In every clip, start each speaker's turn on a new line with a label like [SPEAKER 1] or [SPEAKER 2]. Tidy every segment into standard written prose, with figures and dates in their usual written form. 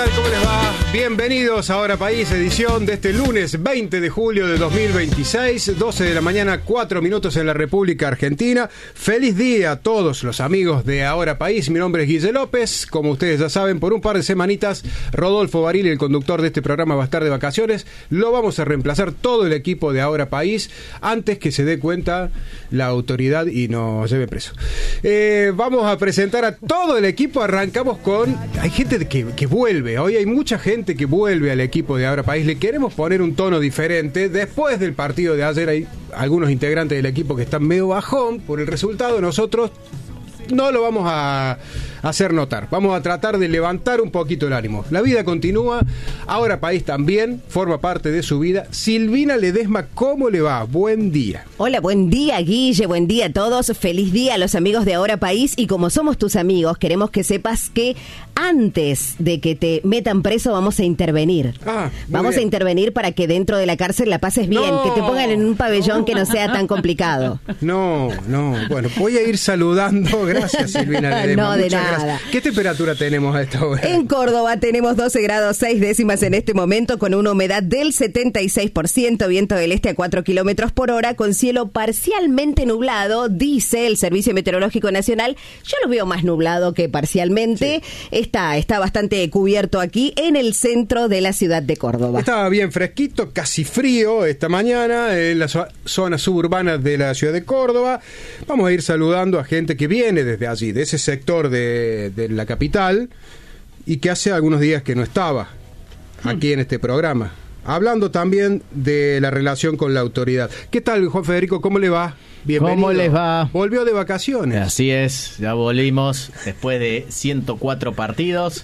[SPEAKER 1] ¿Cómo les va? Bienvenidos a Ahora País, edición de este lunes 20 de julio de 2026, 12 de la mañana, 4 minutos en la República Argentina. Feliz día a todos los amigos de Ahora País. Mi nombre es Guille López. Como ustedes ya saben, por un par de semanitas, Rodolfo Barili, el conductor de este programa, va a estar de vacaciones. Lo vamos a reemplazar todo el equipo de Ahora País antes que se dé cuenta la autoridad y nos lleve preso. Vamos a presentar a todo el equipo. Arrancamos con... Hay gente que vuelve. Hoy hay mucha gente que vuelve al equipo de Ahora País. Le queremos poner un tono diferente. Después del partido de ayer hay algunos integrantes del equipo que están medio bajón por el resultado. Nosotros no lo vamos a hacer notar. Vamos a tratar de levantar un poquito el ánimo. La vida continúa. Ahora País también forma parte de su vida. Silvina Ledesma, ¿cómo le va? Buen día.
[SPEAKER 2] Hola, buen día, Guille, buen día a todos. Feliz día a los amigos de Ahora País. Y como somos tus amigos, queremos que sepas que antes de que te metan preso vamos a intervenir. Vamos a intervenir para que dentro de la cárcel la pases bien, que te pongan en un pabellón que no sea tan complicado.
[SPEAKER 1] No. Bueno, voy a ir saludando. Gracias, Silvina Ledesma.
[SPEAKER 2] No, de
[SPEAKER 1] Muchas
[SPEAKER 2] nada.
[SPEAKER 1] gracias. ¿Qué temperatura tenemos a esta hora?
[SPEAKER 2] En Córdoba tenemos 12 grados 6 décimas en este momento, con una humedad del 76%, viento del este a 4 kilómetros por hora, con cielo parcialmente nublado, dice el Servicio Meteorológico Nacional. Yo lo veo más nublado que parcialmente. Sí. Está bastante cubierto aquí en el centro de la ciudad de Córdoba.
[SPEAKER 1] Estaba bien fresquito, casi frío esta mañana en las zonas suburbanas de la ciudad de Córdoba. Vamos a ir saludando a gente que viene desde allí, de ese sector de la capital, y que hace algunos días que no estaba aquí en este programa, hablando también de la relación con la autoridad. ¿Qué tal, Juan Federico? ¿Cómo le va? Bienvenido.
[SPEAKER 3] ¿Cómo les va?
[SPEAKER 1] Volvió de vacaciones.
[SPEAKER 3] Así es, ya volvimos después de 104 partidos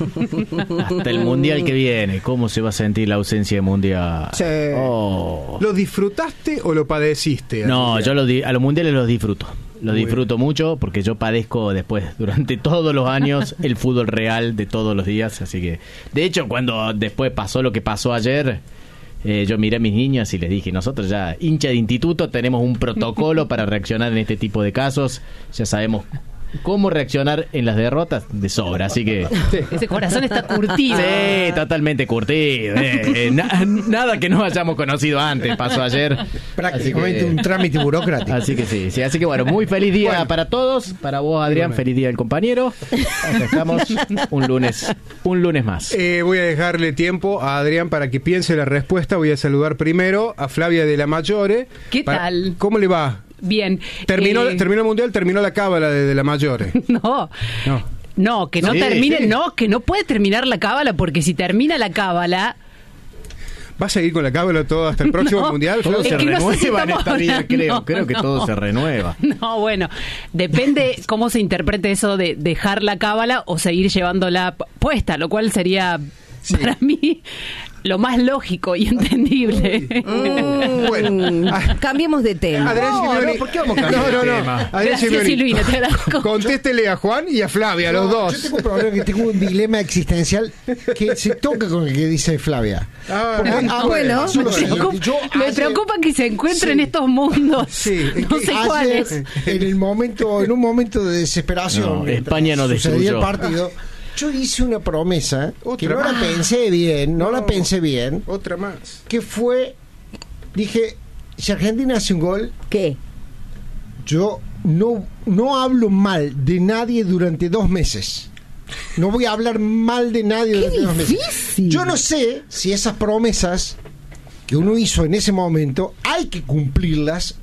[SPEAKER 3] hasta el Mundial que viene. ¿Cómo se va a sentir la ausencia de Mundial?
[SPEAKER 2] Sí.
[SPEAKER 3] Oh.
[SPEAKER 1] ¿Lo disfrutaste o lo padeciste?
[SPEAKER 3] No, yo a los Mundiales los disfruto. Lo disfruto mucho porque yo padezco después, durante todos los años, el fútbol real de todos los días. Así que, de hecho, cuando después pasó lo que pasó ayer, yo miré a mis niños y les dije, nosotros ya, hincha de instituto, tenemos un protocolo para reaccionar en este tipo de casos. Ya sabemos cómo reaccionar en las derrotas de sobra, así que...
[SPEAKER 4] Ese corazón está curtido.
[SPEAKER 3] Sí, totalmente curtido. Nada que no hayamos conocido antes pasó ayer.
[SPEAKER 5] Prácticamente un trámite burocrático.
[SPEAKER 3] Así que sí. Así que bueno, muy feliz día para todos. Para vos, Adrián, feliz día del compañero. Acá estamos, un lunes más.
[SPEAKER 1] Voy a dejarle tiempo a Adrián para que piense la respuesta. Voy a saludar primero a Flavia de la Maggiore.
[SPEAKER 4] ¿Qué tal?
[SPEAKER 1] ¿Cómo le va?
[SPEAKER 4] Bien.
[SPEAKER 1] Terminó el Mundial, terminó la cábala de la Maggiore.
[SPEAKER 4] No, que no termine, sí. No, que no puede terminar la cábala, porque si termina la cábala...
[SPEAKER 1] ¿Va a seguir con la cábala todo hasta el próximo Mundial?
[SPEAKER 3] Todo se renueva en esta vida, creo que
[SPEAKER 4] no.
[SPEAKER 3] Todo se renueva.
[SPEAKER 4] No, bueno, depende cómo se interprete eso de dejar la cábala o seguir llevándola puesta, lo cual sería, para mí, lo más lógico y entendible.
[SPEAKER 1] Bueno,
[SPEAKER 2] cambiemos de tema.
[SPEAKER 3] ¿Por qué vamos a cambiar de tema?
[SPEAKER 4] Gracias, Silvina, te agradezco.
[SPEAKER 1] Contéstele a Juan y a Flavia, los dos.
[SPEAKER 5] Yo tengo un problema, tengo un dilema existencial que se toca con el que dice Flavia.
[SPEAKER 2] Bueno,
[SPEAKER 4] me preocupa que se encuentren estos mundos.
[SPEAKER 1] Sí,
[SPEAKER 4] no sé cuáles.
[SPEAKER 5] En un momento de desesperación,
[SPEAKER 3] España no destruyó
[SPEAKER 5] el partido. Yo hice una promesa que no la pensé bien.
[SPEAKER 1] Otra más.
[SPEAKER 5] Que fue, dije, si Argentina hace un gol,
[SPEAKER 2] ¿qué?
[SPEAKER 5] Yo no hablo mal de nadie durante 2 meses. No voy a hablar mal de nadie durante 2 meses. Yo no sé si esas promesas que uno hizo en ese momento hay que cumplirlas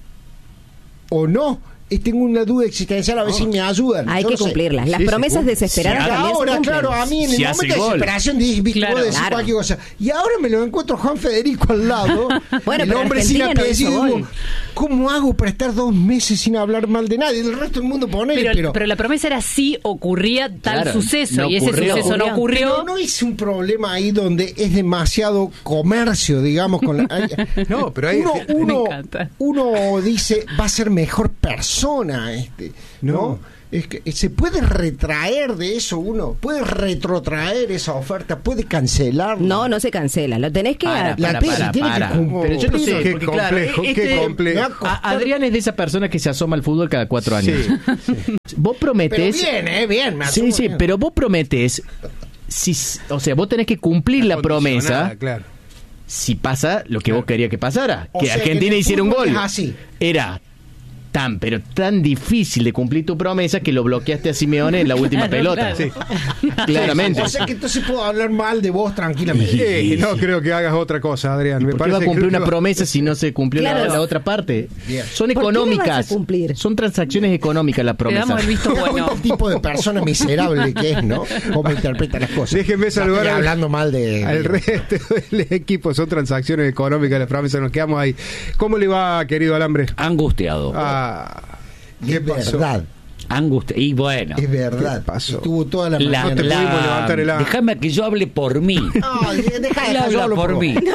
[SPEAKER 5] o no. Tengo una duda existencial, a ver si me ayudan.
[SPEAKER 2] Hay que cumplirlas. Las promesas desesperadas también
[SPEAKER 5] ahora,
[SPEAKER 2] se cumplen.
[SPEAKER 5] claro, a mí en el momento de desesperación dije,
[SPEAKER 4] claro,
[SPEAKER 5] puedo decir cualquier cosa. Y ahora me lo encuentro Juan Federico al lado.
[SPEAKER 2] Bueno,
[SPEAKER 5] el hombre sin apellido. ¿Cómo hago para estar 2 meses sin hablar mal de nadie? El resto del mundo
[SPEAKER 4] pero la promesa era si ocurría tal suceso,
[SPEAKER 3] no
[SPEAKER 4] y ese suceso no ocurrió.
[SPEAKER 5] Pero no es un problema ahí donde es demasiado comercio, digamos.
[SPEAKER 1] No, pero hay...
[SPEAKER 5] Uno dice, va a ser mejor persona ¿no? Es que se puede retraer de eso uno, puede retrotraer esa oferta, puede cancelarla.
[SPEAKER 2] No se cancela, lo tenés que...
[SPEAKER 5] Para.
[SPEAKER 3] Pero yo no sé,
[SPEAKER 1] qué
[SPEAKER 3] porque
[SPEAKER 1] complejo, qué complejo.
[SPEAKER 3] Adrián es de esa persona que se asoma al fútbol cada 4 años.
[SPEAKER 1] Sí.
[SPEAKER 3] Vos prometés...
[SPEAKER 5] Pero bien, me
[SPEAKER 3] sí,
[SPEAKER 5] bien.
[SPEAKER 3] pero vos prometés o sea, vos tenés que cumplir la promesa.
[SPEAKER 1] Claro.
[SPEAKER 3] Si pasa lo que vos querías que pasara,
[SPEAKER 5] O
[SPEAKER 3] que
[SPEAKER 5] sea,
[SPEAKER 3] Argentina
[SPEAKER 5] que el
[SPEAKER 3] hiciera un
[SPEAKER 5] fútbol
[SPEAKER 3] gol.
[SPEAKER 5] es así.
[SPEAKER 3] Era tan difícil de cumplir tu promesa que lo bloqueaste a Simeone en la última pelota.
[SPEAKER 1] Sí.
[SPEAKER 3] Claramente.
[SPEAKER 5] O sea que entonces puedo hablar mal de vos tranquilamente.
[SPEAKER 1] No creo que hagas otra cosa, Adrián.
[SPEAKER 3] ¿Por qué va a cumplir una promesa si no se cumplió
[SPEAKER 2] Claro.
[SPEAKER 3] la otra parte?
[SPEAKER 5] Bien.
[SPEAKER 3] Son
[SPEAKER 2] ¿Por qué le vas
[SPEAKER 3] económicas.
[SPEAKER 2] a cumplir?
[SPEAKER 3] Son transacciones económicas las
[SPEAKER 4] Le damos
[SPEAKER 3] promesas.
[SPEAKER 4] el visto bueno.
[SPEAKER 5] ¿Qué tipo de persona miserable que es, no? ¿Cómo interpreta las cosas?
[SPEAKER 1] Déjenme saludar
[SPEAKER 5] Estoy hablando mal de...
[SPEAKER 1] al resto del equipo. Son transacciones económicas, las promesas, nos quedamos ahí. ¿Cómo le va, querido Alambre?
[SPEAKER 6] Angustiado.
[SPEAKER 1] ¿Qué
[SPEAKER 5] es
[SPEAKER 1] pasó?
[SPEAKER 5] verdad.
[SPEAKER 6] Y bueno.
[SPEAKER 5] Es verdad.
[SPEAKER 1] ¿Qué pasó?
[SPEAKER 5] Estuvo toda la
[SPEAKER 6] La-
[SPEAKER 1] No te
[SPEAKER 5] mañana.
[SPEAKER 1] pudimos levantar el arma.
[SPEAKER 6] Déjame que yo hable por mí.
[SPEAKER 5] No, deja
[SPEAKER 6] Él
[SPEAKER 5] yo
[SPEAKER 6] habla
[SPEAKER 5] hablo
[SPEAKER 6] por mí.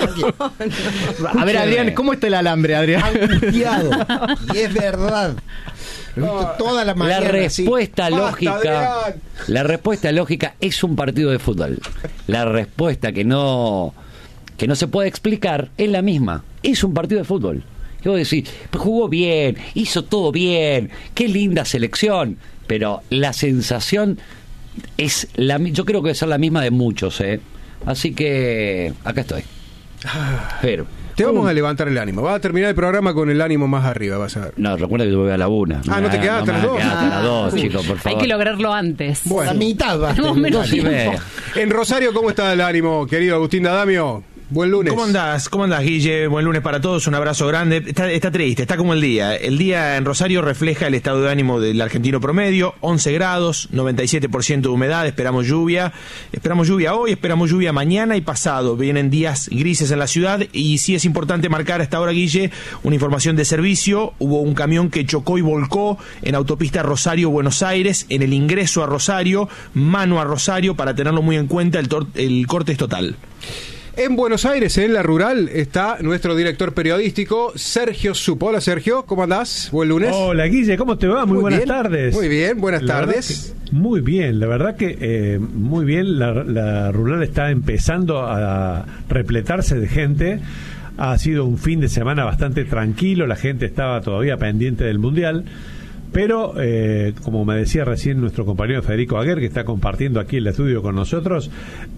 [SPEAKER 3] A ver, Adrián, ¿cómo está el alambre, Adrián?
[SPEAKER 5] Angustiado. Y es verdad. Lo he visto toda la
[SPEAKER 6] La
[SPEAKER 5] mañana.
[SPEAKER 6] respuesta
[SPEAKER 1] Basta,
[SPEAKER 6] lógica.
[SPEAKER 1] Adrián.
[SPEAKER 6] La respuesta lógica es un partido de fútbol. La respuesta que no se puede explicar es la misma. Es un partido de fútbol. Y vos decís, pues jugó bien, hizo todo bien, qué linda selección, pero la sensación es yo creo que debe ser la misma de muchos, Así que acá estoy. Pero
[SPEAKER 1] Te vamos a levantar el ánimo. Va a terminar el programa con el ánimo más arriba, vas a ver.
[SPEAKER 6] no, recuerda que yo voy a la 1.
[SPEAKER 1] ¿no te quedaste a las 2?
[SPEAKER 6] A las 2, chicos, por
[SPEAKER 4] Hay
[SPEAKER 6] favor.
[SPEAKER 4] que lograrlo antes.
[SPEAKER 1] Bueno.
[SPEAKER 5] La mitad va a
[SPEAKER 4] Tenemos
[SPEAKER 5] terminar.
[SPEAKER 4] menos
[SPEAKER 6] Así
[SPEAKER 4] tiempo.
[SPEAKER 6] ve.
[SPEAKER 1] En Rosario, ¿cómo está el ánimo, querido Agustín D'Adamio? Buen lunes.
[SPEAKER 7] ¿Cómo andás? ¿Cómo andás, Guille? Buen lunes para todos, un abrazo grande. Está triste, está como el día. El día en Rosario refleja el estado de ánimo del argentino promedio, 11 grados, 97% de humedad, esperamos lluvia hoy, esperamos lluvia mañana y pasado. Vienen días grises en la ciudad y sí es importante marcar a esta hora, Guille, una información de servicio. Hubo un camión que chocó y volcó en autopista Rosario-Buenos Aires, en el ingreso a Rosario, mano a Rosario, para tenerlo muy en cuenta, el corte es total.
[SPEAKER 1] En Buenos Aires, en la rural, está nuestro director periodístico, Sergio Supo. Hola, Sergio, ¿cómo andás? Buen lunes.
[SPEAKER 8] Hola, Guille, ¿cómo te va? Muy buenas
[SPEAKER 1] bien,
[SPEAKER 8] tardes.
[SPEAKER 1] Muy bien, buenas
[SPEAKER 8] La verdad
[SPEAKER 1] tardes.
[SPEAKER 8] que muy bien, la verdad que muy bien. La rural está empezando a repletarse de gente. Ha sido un fin de semana bastante tranquilo, la gente estaba todavía pendiente del Mundial. Pero, como me decía recién nuestro compañero Federico Aguer, que está compartiendo aquí el estudio con nosotros,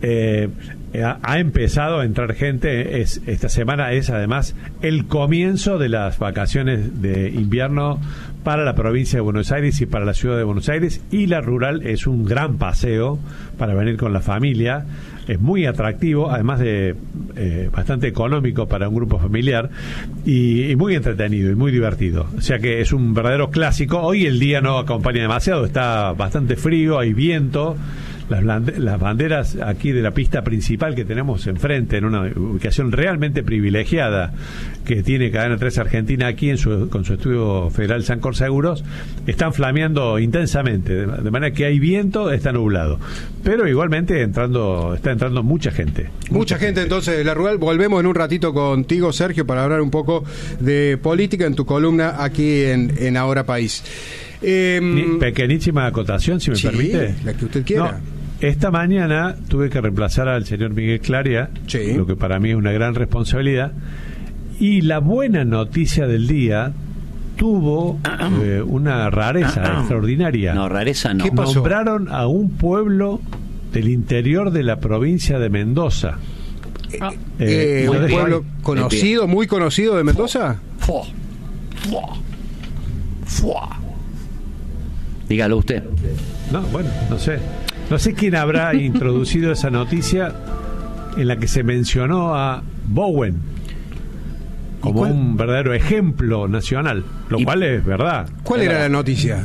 [SPEAKER 8] ha empezado a entrar gente. Esta semana es además el comienzo de las vacaciones de invierno para la provincia de Buenos Aires y para la ciudad de Buenos Aires, y la rural es un gran paseo para venir con la familia. Es muy atractivo, además de bastante económico para un grupo familiar, y muy entretenido y muy divertido. O sea que es un verdadero clásico. Hoy el día no acompaña demasiado, está bastante frío, hay viento. Las banderas aquí de la pista principal que tenemos enfrente, en una ubicación realmente privilegiada que tiene Cadena 3 Argentina aquí con su estudio federal Sancor Seguros, están flameando intensamente, de manera que hay viento, está nublado, pero igualmente está entrando mucha gente.
[SPEAKER 1] Mucha gente entonces de la rural. Volvemos en un ratito contigo, Sergio, para hablar un poco de política en tu columna aquí en Ahora País.
[SPEAKER 8] Pequeñísima acotación, si me
[SPEAKER 1] Sí,
[SPEAKER 8] permite.
[SPEAKER 1] la que usted quiera.
[SPEAKER 8] No, esta mañana tuve que reemplazar al señor Miguel Claria,
[SPEAKER 1] Sí.
[SPEAKER 8] lo que para mí es una gran responsabilidad. Y la buena noticia del día tuvo una rareza extraordinaria.
[SPEAKER 6] No, rareza no.
[SPEAKER 1] ¿Qué pasó?
[SPEAKER 8] Nombraron a un pueblo del interior de la provincia de Mendoza.
[SPEAKER 1] Un
[SPEAKER 8] ¿lo
[SPEAKER 1] pueblo
[SPEAKER 8] dejan?
[SPEAKER 1] conocido, muy conocido de Mendoza.
[SPEAKER 6] Dígalo usted.
[SPEAKER 8] No, bueno, no sé. No sé quién habrá introducido esa noticia en la que se mencionó a Bowen como un verdadero ejemplo nacional, lo cual es verdad.
[SPEAKER 1] ¿Cuál era la noticia?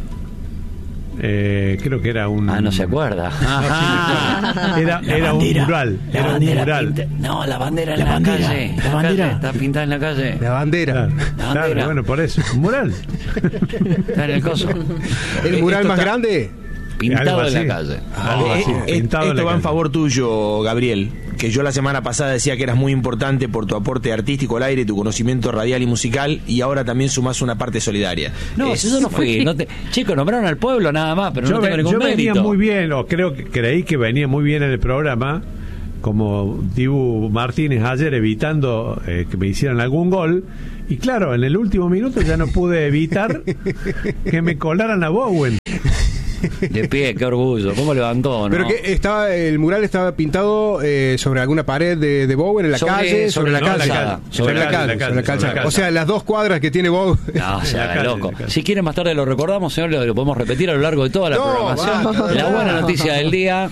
[SPEAKER 8] Creo que era un...
[SPEAKER 6] No se acuerda. Ajá.
[SPEAKER 8] Era un mural. Era un mural.
[SPEAKER 6] No, la bandera en la calle.
[SPEAKER 3] La bandera.
[SPEAKER 6] Está pintada en la calle.
[SPEAKER 1] La bandera.
[SPEAKER 8] Claro,
[SPEAKER 6] La
[SPEAKER 8] claro,
[SPEAKER 6] bandera.
[SPEAKER 8] bueno, por eso. Un mural.
[SPEAKER 6] Está en el coso.
[SPEAKER 1] ¿El mural
[SPEAKER 7] Esto
[SPEAKER 1] más
[SPEAKER 7] está
[SPEAKER 1] grande?
[SPEAKER 6] Pintado
[SPEAKER 8] Algo
[SPEAKER 6] en
[SPEAKER 8] así.
[SPEAKER 6] la calle.
[SPEAKER 8] Algo así, pintado en
[SPEAKER 7] Esto
[SPEAKER 8] la
[SPEAKER 7] va en
[SPEAKER 8] calle.
[SPEAKER 7] favor tuyo, Gabriel, que yo la semana pasada decía que eras muy importante por tu aporte artístico al aire, tu conocimiento radial y musical, y ahora también sumás una parte solidaria.
[SPEAKER 6] No, si yo no fui. Chicos, nombraron al pueblo nada más, pero no tengo ningún
[SPEAKER 8] yo venía
[SPEAKER 6] mérito.
[SPEAKER 8] muy bien, o creí que venía muy bien en el programa, como Dibu Martínez ayer, evitando que me hicieran algún gol. Y claro, en el último minuto ya no pude evitar que me colaran a Bowen.
[SPEAKER 6] De pie, qué orgullo. ¿Cómo levantó, no?
[SPEAKER 1] Pero que el mural estaba pintado sobre alguna pared de Bowen en la calle, sobre la calzada. Sobre la calzada. O sea, las 2 cuadras que tiene Bowen.
[SPEAKER 6] No, o sea, loco. Si quieren más tarde lo recordamos, señor, lo podemos repetir a lo largo de toda la programación. La buena noticia del día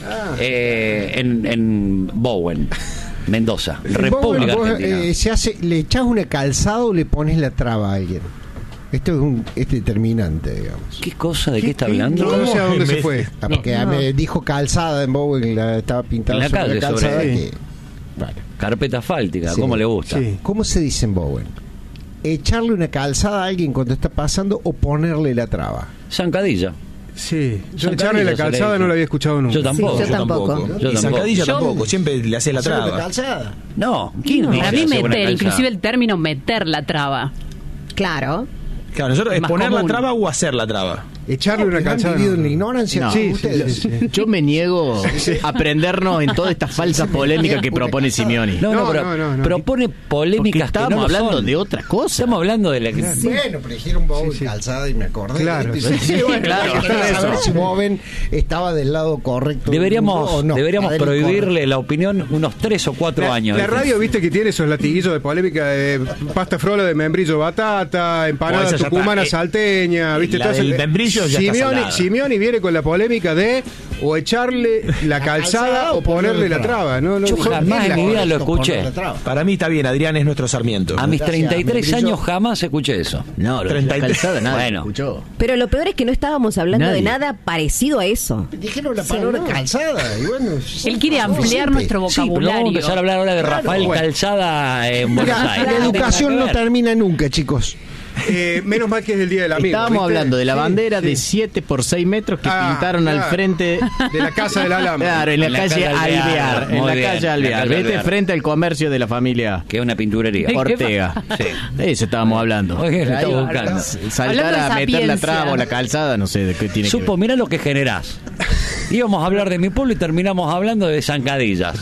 [SPEAKER 6] en Bowen, Mendoza, República Argentina.
[SPEAKER 5] ¿Le echás una calzada o le pones la traba a alguien? Esto es determinante, digamos.
[SPEAKER 6] ¿Qué cosa? ¿De qué está hablando?
[SPEAKER 1] No sé a dónde se fue.
[SPEAKER 5] Porque me dijo calzada en Bowen, estaba pintada
[SPEAKER 6] en la calle,
[SPEAKER 5] calzada.
[SPEAKER 6] Bueno. Carpeta asfáltica, ¿cómo le gusta?
[SPEAKER 5] Sí. ¿Cómo se dice en Bowen? ¿Echarle una calzada a alguien cuando está pasando o ponerle la traba?
[SPEAKER 6] Zancadilla.
[SPEAKER 1] Sí, yo echarle la calzada no lo había escuchado nunca.
[SPEAKER 6] Yo tampoco.
[SPEAKER 2] Sí, yo tampoco.
[SPEAKER 7] Y zancadilla tampoco, siempre le hace la traba.
[SPEAKER 5] ¿Calzada?
[SPEAKER 6] No, ¿quién dice
[SPEAKER 4] Para mí
[SPEAKER 6] hacer una
[SPEAKER 4] meter,
[SPEAKER 6] calzada?
[SPEAKER 4] inclusive el término meter la traba.
[SPEAKER 2] Claro.
[SPEAKER 7] Claro, nosotros es
[SPEAKER 4] Más
[SPEAKER 7] poner
[SPEAKER 4] común.
[SPEAKER 7] la traba o hacer la traba.
[SPEAKER 1] Echarle una
[SPEAKER 5] ¿Han
[SPEAKER 1] calzada.
[SPEAKER 5] vivido en la ignorancia?
[SPEAKER 3] No.
[SPEAKER 5] Sí, ustedes.
[SPEAKER 3] Yo me niego a aprendernos en toda esta falsa polémica que propone Simeoni.
[SPEAKER 6] No,
[SPEAKER 1] No.
[SPEAKER 6] propone
[SPEAKER 3] Porque
[SPEAKER 6] polémicas que
[SPEAKER 3] estábamos
[SPEAKER 6] no lo
[SPEAKER 3] hablando
[SPEAKER 6] son.
[SPEAKER 3] de otra cosa.
[SPEAKER 6] Estamos hablando de la que...
[SPEAKER 5] Bueno, pero dijeron Bowen calzada y me acordé.
[SPEAKER 1] Claro.
[SPEAKER 5] de esto. Sí, bueno,
[SPEAKER 3] Claro.
[SPEAKER 5] quería saber si Bowen estaba del lado correcto.
[SPEAKER 6] Deberíamos
[SPEAKER 5] o no.
[SPEAKER 6] deberíamos
[SPEAKER 5] Del
[SPEAKER 6] prohibirle
[SPEAKER 5] incorrecto.
[SPEAKER 6] la opinión unos 3 o 4 años.
[SPEAKER 1] La radio, viste que tiene esos latiguillos de polémica de pasta frola de membrillo batata, empanada
[SPEAKER 7] esa ya
[SPEAKER 1] tucumana
[SPEAKER 7] está.
[SPEAKER 1] salteña, viste
[SPEAKER 7] La
[SPEAKER 1] todo eso.
[SPEAKER 7] del membrillo ya está salada.
[SPEAKER 1] Simeoni viene con la polémica de o echarle la calzada o ponerle la traba. No,
[SPEAKER 6] Yo jamás en mi vida lo escuché.
[SPEAKER 5] Poner la traba.
[SPEAKER 7] Para mí está bien, Adrián es nuestro Sarmiento.
[SPEAKER 6] A mis
[SPEAKER 5] Gracias,
[SPEAKER 6] 33
[SPEAKER 5] membrillo.
[SPEAKER 6] años jamás escuché eso.
[SPEAKER 3] No, lo de la
[SPEAKER 7] 33.
[SPEAKER 3] calzada nadie
[SPEAKER 6] Bueno.
[SPEAKER 3] escuchó.
[SPEAKER 2] Pero lo peor es que no estábamos hablando
[SPEAKER 3] Nadie.
[SPEAKER 2] de nada parecido a eso.
[SPEAKER 5] Dijeron la
[SPEAKER 2] Sí,
[SPEAKER 5] palabra
[SPEAKER 2] no.
[SPEAKER 5] calzada. Y bueno,
[SPEAKER 4] Él quiere ampliar nuestro
[SPEAKER 6] Sí, pero vamos a
[SPEAKER 4] vocabulario.
[SPEAKER 6] empezar a hablar ahora de Rafael
[SPEAKER 5] bueno.
[SPEAKER 6] Calzada en Buenos
[SPEAKER 5] Mira,
[SPEAKER 6] Aires.
[SPEAKER 5] la educación no
[SPEAKER 6] Nada que ver.
[SPEAKER 5] termina nunca, chicos.
[SPEAKER 1] Menos mal que es el Día del Amigo.
[SPEAKER 3] Estábamos
[SPEAKER 1] ¿viste?
[SPEAKER 3] hablando de la
[SPEAKER 1] Sí,
[SPEAKER 3] bandera
[SPEAKER 1] sí.
[SPEAKER 3] de 7 por 6 metros que
[SPEAKER 1] Ah,
[SPEAKER 3] pintaron al
[SPEAKER 1] claro.
[SPEAKER 3] frente.
[SPEAKER 1] De la Casa del Alambre.
[SPEAKER 3] Claro, en la calle Alvear. En
[SPEAKER 6] Muy
[SPEAKER 3] la
[SPEAKER 6] bien,
[SPEAKER 3] calle
[SPEAKER 6] la
[SPEAKER 3] Alvear.
[SPEAKER 6] calle
[SPEAKER 3] Vete
[SPEAKER 6] Alvear.
[SPEAKER 3] frente al comercio de la familia
[SPEAKER 6] Que es una pinturería.
[SPEAKER 3] Ortega.
[SPEAKER 6] Sí.
[SPEAKER 3] De eso estábamos hablando.
[SPEAKER 6] Oye, lo
[SPEAKER 3] Ahí
[SPEAKER 6] estaba
[SPEAKER 3] va,
[SPEAKER 6] buscando.
[SPEAKER 3] Saltar
[SPEAKER 4] Hablando
[SPEAKER 3] a
[SPEAKER 4] de
[SPEAKER 3] meter la
[SPEAKER 4] sapiencia.
[SPEAKER 3] traba o la calzada, no sé de qué tiene que
[SPEAKER 6] Supo,
[SPEAKER 3] ver.
[SPEAKER 6] mirá lo que generás. Íbamos a hablar de mi pueblo y terminamos hablando de zancadillas.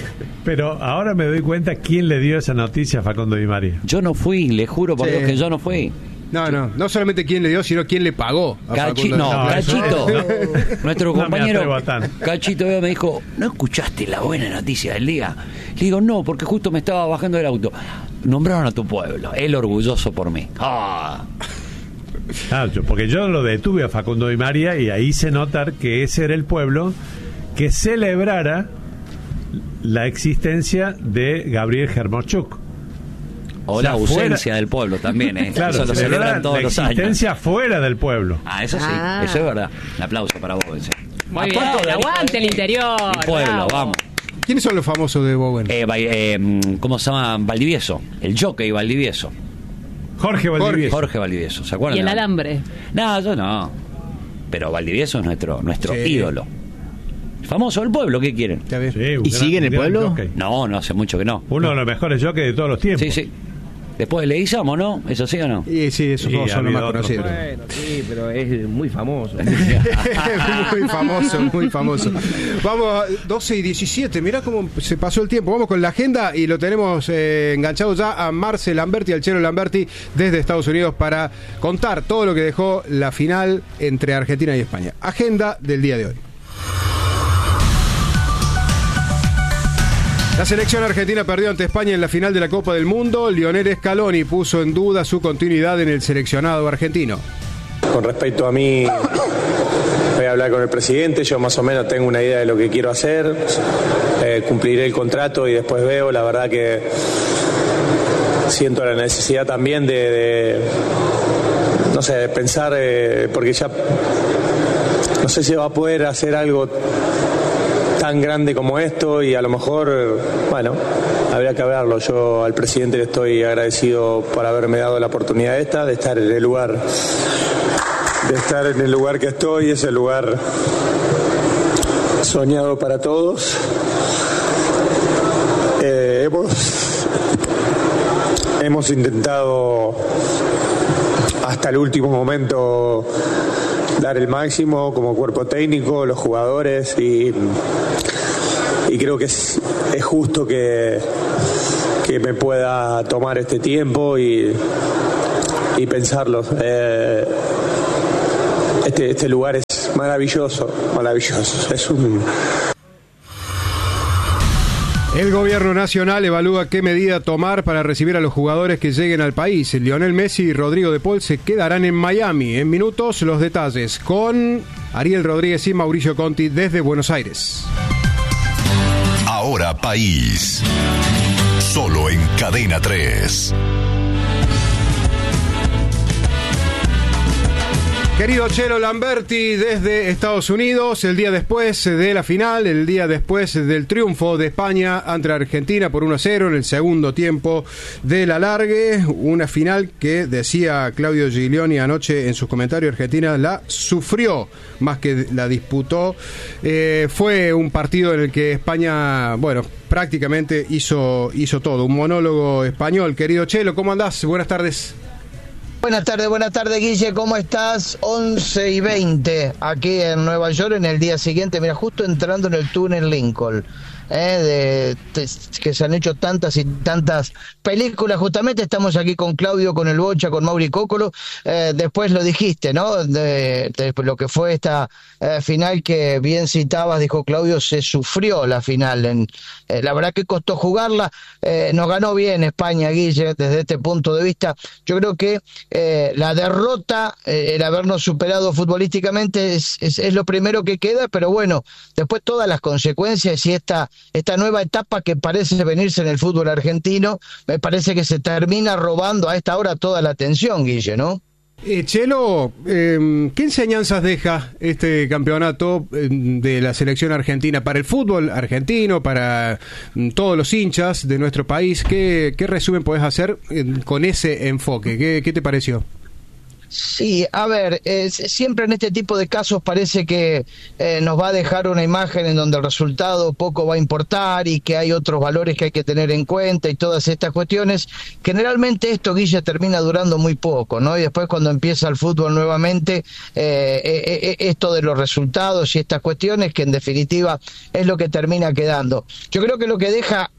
[SPEAKER 8] Pero ahora me doy cuenta quién le dio esa noticia a Facundo Di María.
[SPEAKER 6] Yo no fui, le juro por
[SPEAKER 1] Sí.
[SPEAKER 6] Dios que yo no fui.
[SPEAKER 1] No solamente quién le dio, sino quién le pagó. A Facundo.
[SPEAKER 8] No,
[SPEAKER 6] Cachito, nuestro
[SPEAKER 8] No me
[SPEAKER 6] compañero
[SPEAKER 8] atrevo a tanto.
[SPEAKER 6] Cachito me dijo, ¿no escuchaste la buena noticia del día? Le digo, no, porque justo me estaba bajando del auto. Nombraron a tu pueblo, él orgulloso por mí. Ah.
[SPEAKER 8] Porque yo lo detuve a Facundo Di María y ahí hice notar que ese era el pueblo que celebrara la existencia de Gabriel Germochuk.
[SPEAKER 6] O
[SPEAKER 8] O sea,
[SPEAKER 6] la ausencia
[SPEAKER 8] fuera-
[SPEAKER 6] del pueblo también, ¿eh?
[SPEAKER 8] Claro,
[SPEAKER 6] Eso lo
[SPEAKER 8] celebrar
[SPEAKER 6] celebran todos
[SPEAKER 8] la
[SPEAKER 6] los años.
[SPEAKER 8] existencia fuera del pueblo.
[SPEAKER 6] Ah, eso sí,
[SPEAKER 2] Ah.
[SPEAKER 6] eso es verdad. Un aplauso para vos, ese.
[SPEAKER 4] Muy bien, aguante el interior.
[SPEAKER 6] El pueblo,
[SPEAKER 4] bravo.
[SPEAKER 6] vamos.
[SPEAKER 1] ¿Quiénes son los famosos de Bowen?
[SPEAKER 6] ¿Cómo se llama? Valdivieso. El jockey Valdivieso.
[SPEAKER 8] Jorge Valdivieso.
[SPEAKER 6] Jorge Valdivieso, ¿se acuerdan?
[SPEAKER 4] Y el
[SPEAKER 6] de-
[SPEAKER 4] alambre.
[SPEAKER 6] No, yo no. Pero Valdivieso es nuestro
[SPEAKER 1] Sí.
[SPEAKER 6] ídolo. Famoso del pueblo, ¿qué quieren?
[SPEAKER 1] Está bien.
[SPEAKER 8] Sí, un
[SPEAKER 3] ¿Y
[SPEAKER 8] gran-
[SPEAKER 3] sigue en el
[SPEAKER 8] un gran
[SPEAKER 3] pueblo?
[SPEAKER 8] jockey.
[SPEAKER 6] No, hace mucho que no.
[SPEAKER 8] Uno de los mejores jockeys de todos los tiempos.
[SPEAKER 6] Sí, sí. Después le Leguizamo, ¿no? ¿Eso sí o no?
[SPEAKER 1] Y sí, esos
[SPEAKER 8] Sí,
[SPEAKER 1] dos
[SPEAKER 8] ha
[SPEAKER 1] son los más
[SPEAKER 8] habido otros.
[SPEAKER 1] conocidos.
[SPEAKER 9] Bueno, sí, pero es muy famoso.
[SPEAKER 1] Muy famoso, muy famoso. Vamos, 12 y 17, mirá cómo se pasó el tiempo. Vamos con la agenda y lo tenemos enganchado ya a Marce Lamberti, al Chelo Lamberti, desde Estados Unidos para contar todo lo que dejó la final entre Argentina y España. Agenda del día de hoy. La selección argentina perdió ante España en la final de la Copa del Mundo. Lionel Scaloni puso en duda su continuidad en el seleccionado argentino.
[SPEAKER 10] Con respecto a mí, voy a hablar con el presidente, yo más o menos tengo una idea de lo que quiero hacer, cumpliré el contrato y después veo, la verdad que siento la necesidad también no sé, de pensar, porque ya no sé si va a poder hacer algo tan grande como esto y a lo mejor, bueno, habría que hablarlo. Yo al presidente le estoy agradecido por haberme dado la oportunidad esta, de estar en el lugar que estoy, es el lugar soñado para todos. Hemos intentado hasta el último momento dar el máximo como cuerpo técnico, los jugadores, y creo que es justo que me pueda tomar este tiempo y pensarlo. Este lugar es maravilloso. Es un...
[SPEAKER 1] El gobierno nacional evalúa qué medida tomar para recibir a los jugadores que lleguen al país. Lionel Messi y Rodrigo de Paul se quedarán en Miami. En minutos, los detalles con Ariel Rodríguez y Mauricio Conti desde Buenos Aires.
[SPEAKER 11] Ahora País. Solo en Cadena 3.
[SPEAKER 1] Querido Chelo Lamberti desde Estados Unidos, el día después de la final, el día después del triunfo de España ante Argentina por 1-0 en el segundo tiempo de la alargue, una final que, decía Claudio Giglioni anoche en sus comentarios, Argentina la sufrió más que la disputó. Fue un partido en el que España, bueno, prácticamente hizo todo, un monólogo español. Querido Chelo, ¿cómo andás? Buenas tardes.
[SPEAKER 12] Buenas tardes, Guille, ¿cómo estás? 11:20 aquí en Nueva York en el día siguiente, mira, justo entrando en el túnel Lincoln. Que se han hecho tantas y tantas películas. Justamente estamos aquí con Claudio, con el Bocha, con Mauri Cócolo. Después lo dijiste, ¿no? De lo que fue esta final que bien citabas, dijo Claudio, se sufrió la final. La verdad que costó jugarla. Nos ganó bien España, Guille, desde este punto de vista. Yo creo que la derrota, el habernos superado futbolísticamente es lo primero que queda, pero bueno, después todas las consecuencias y esta nueva etapa que parece venirse en el fútbol argentino, me parece que se termina robando a esta hora toda la atención, Guille, ¿no?
[SPEAKER 1] Chelo, ¿qué enseñanzas deja este campeonato de la selección argentina para el fútbol argentino, para todos los hinchas de nuestro país? ¿Qué resumen podés hacer con ese enfoque? ¿Qué te pareció?
[SPEAKER 12] Sí, a ver, siempre en este tipo de casos parece que nos va a dejar una imagen en donde el resultado poco va a importar y que hay otros valores que hay que tener en cuenta y todas estas cuestiones. Generalmente esto, Guille, termina durando muy poco, ¿no? Y después cuando empieza el fútbol nuevamente, esto de los resultados y estas cuestiones que en definitiva es lo que termina quedando. Yo creo que lo que deja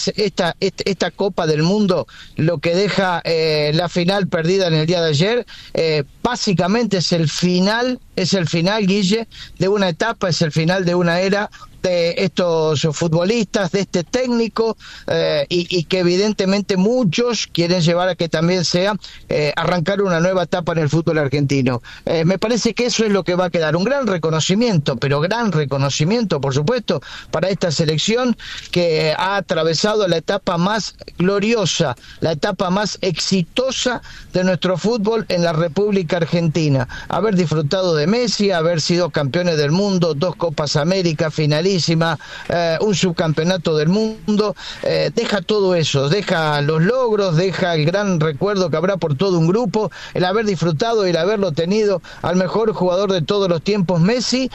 [SPEAKER 12] esta Copa del Mundo, lo que deja la final perdida en el día de ayer, básicamente es el final, Guille, de una etapa, es el final de una era de estos futbolistas, de este técnico, y que evidentemente muchos quieren llevar a que también sea arrancar una nueva etapa en el fútbol argentino. Me parece que eso es lo que va a quedar, un gran reconocimiento, pero gran reconocimiento, por supuesto, para esta selección que ha atravesado la etapa más gloriosa, la etapa más exitosa de nuestro fútbol en la República Argentina. Haber disfrutado de Messi, haber sido campeones del mundo, 2 Copas América, finalistas, un subcampeonato del mundo, deja todo eso, deja los logros, deja el gran recuerdo que habrá por todo un grupo, el haber disfrutado y el haberlo tenido al mejor jugador de todos los tiempos, Messi,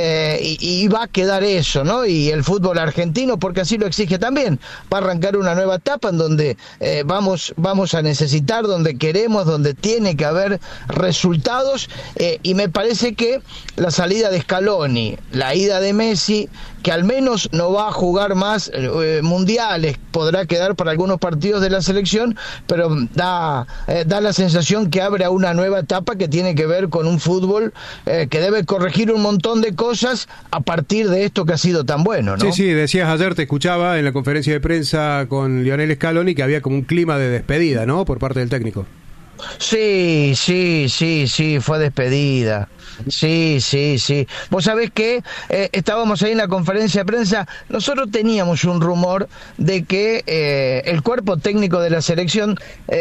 [SPEAKER 12] y va a quedar eso, ¿no? Y el fútbol argentino, porque así lo exige también, va a arrancar una nueva etapa en donde vamos a necesitar, donde queremos, donde tiene que haber resultados, y me parece que la salida de Scaloni, la ida de Messi, que al menos no va a jugar más mundiales, podrá quedar para algunos partidos de la selección, pero da la sensación que abre a una nueva etapa que tiene que ver con un fútbol que debe corregir un montón de cosas a partir de esto que ha sido tan bueno, ¿no?
[SPEAKER 1] Sí, decías ayer, te escuchaba en la conferencia de prensa con Lionel Scaloni que había como un clima de despedida, ¿no?, por parte del técnico.
[SPEAKER 12] Sí, fue despedida. Sí. Vos sabés que estábamos ahí en la conferencia de prensa, nosotros teníamos un rumor de que el cuerpo técnico de la selección,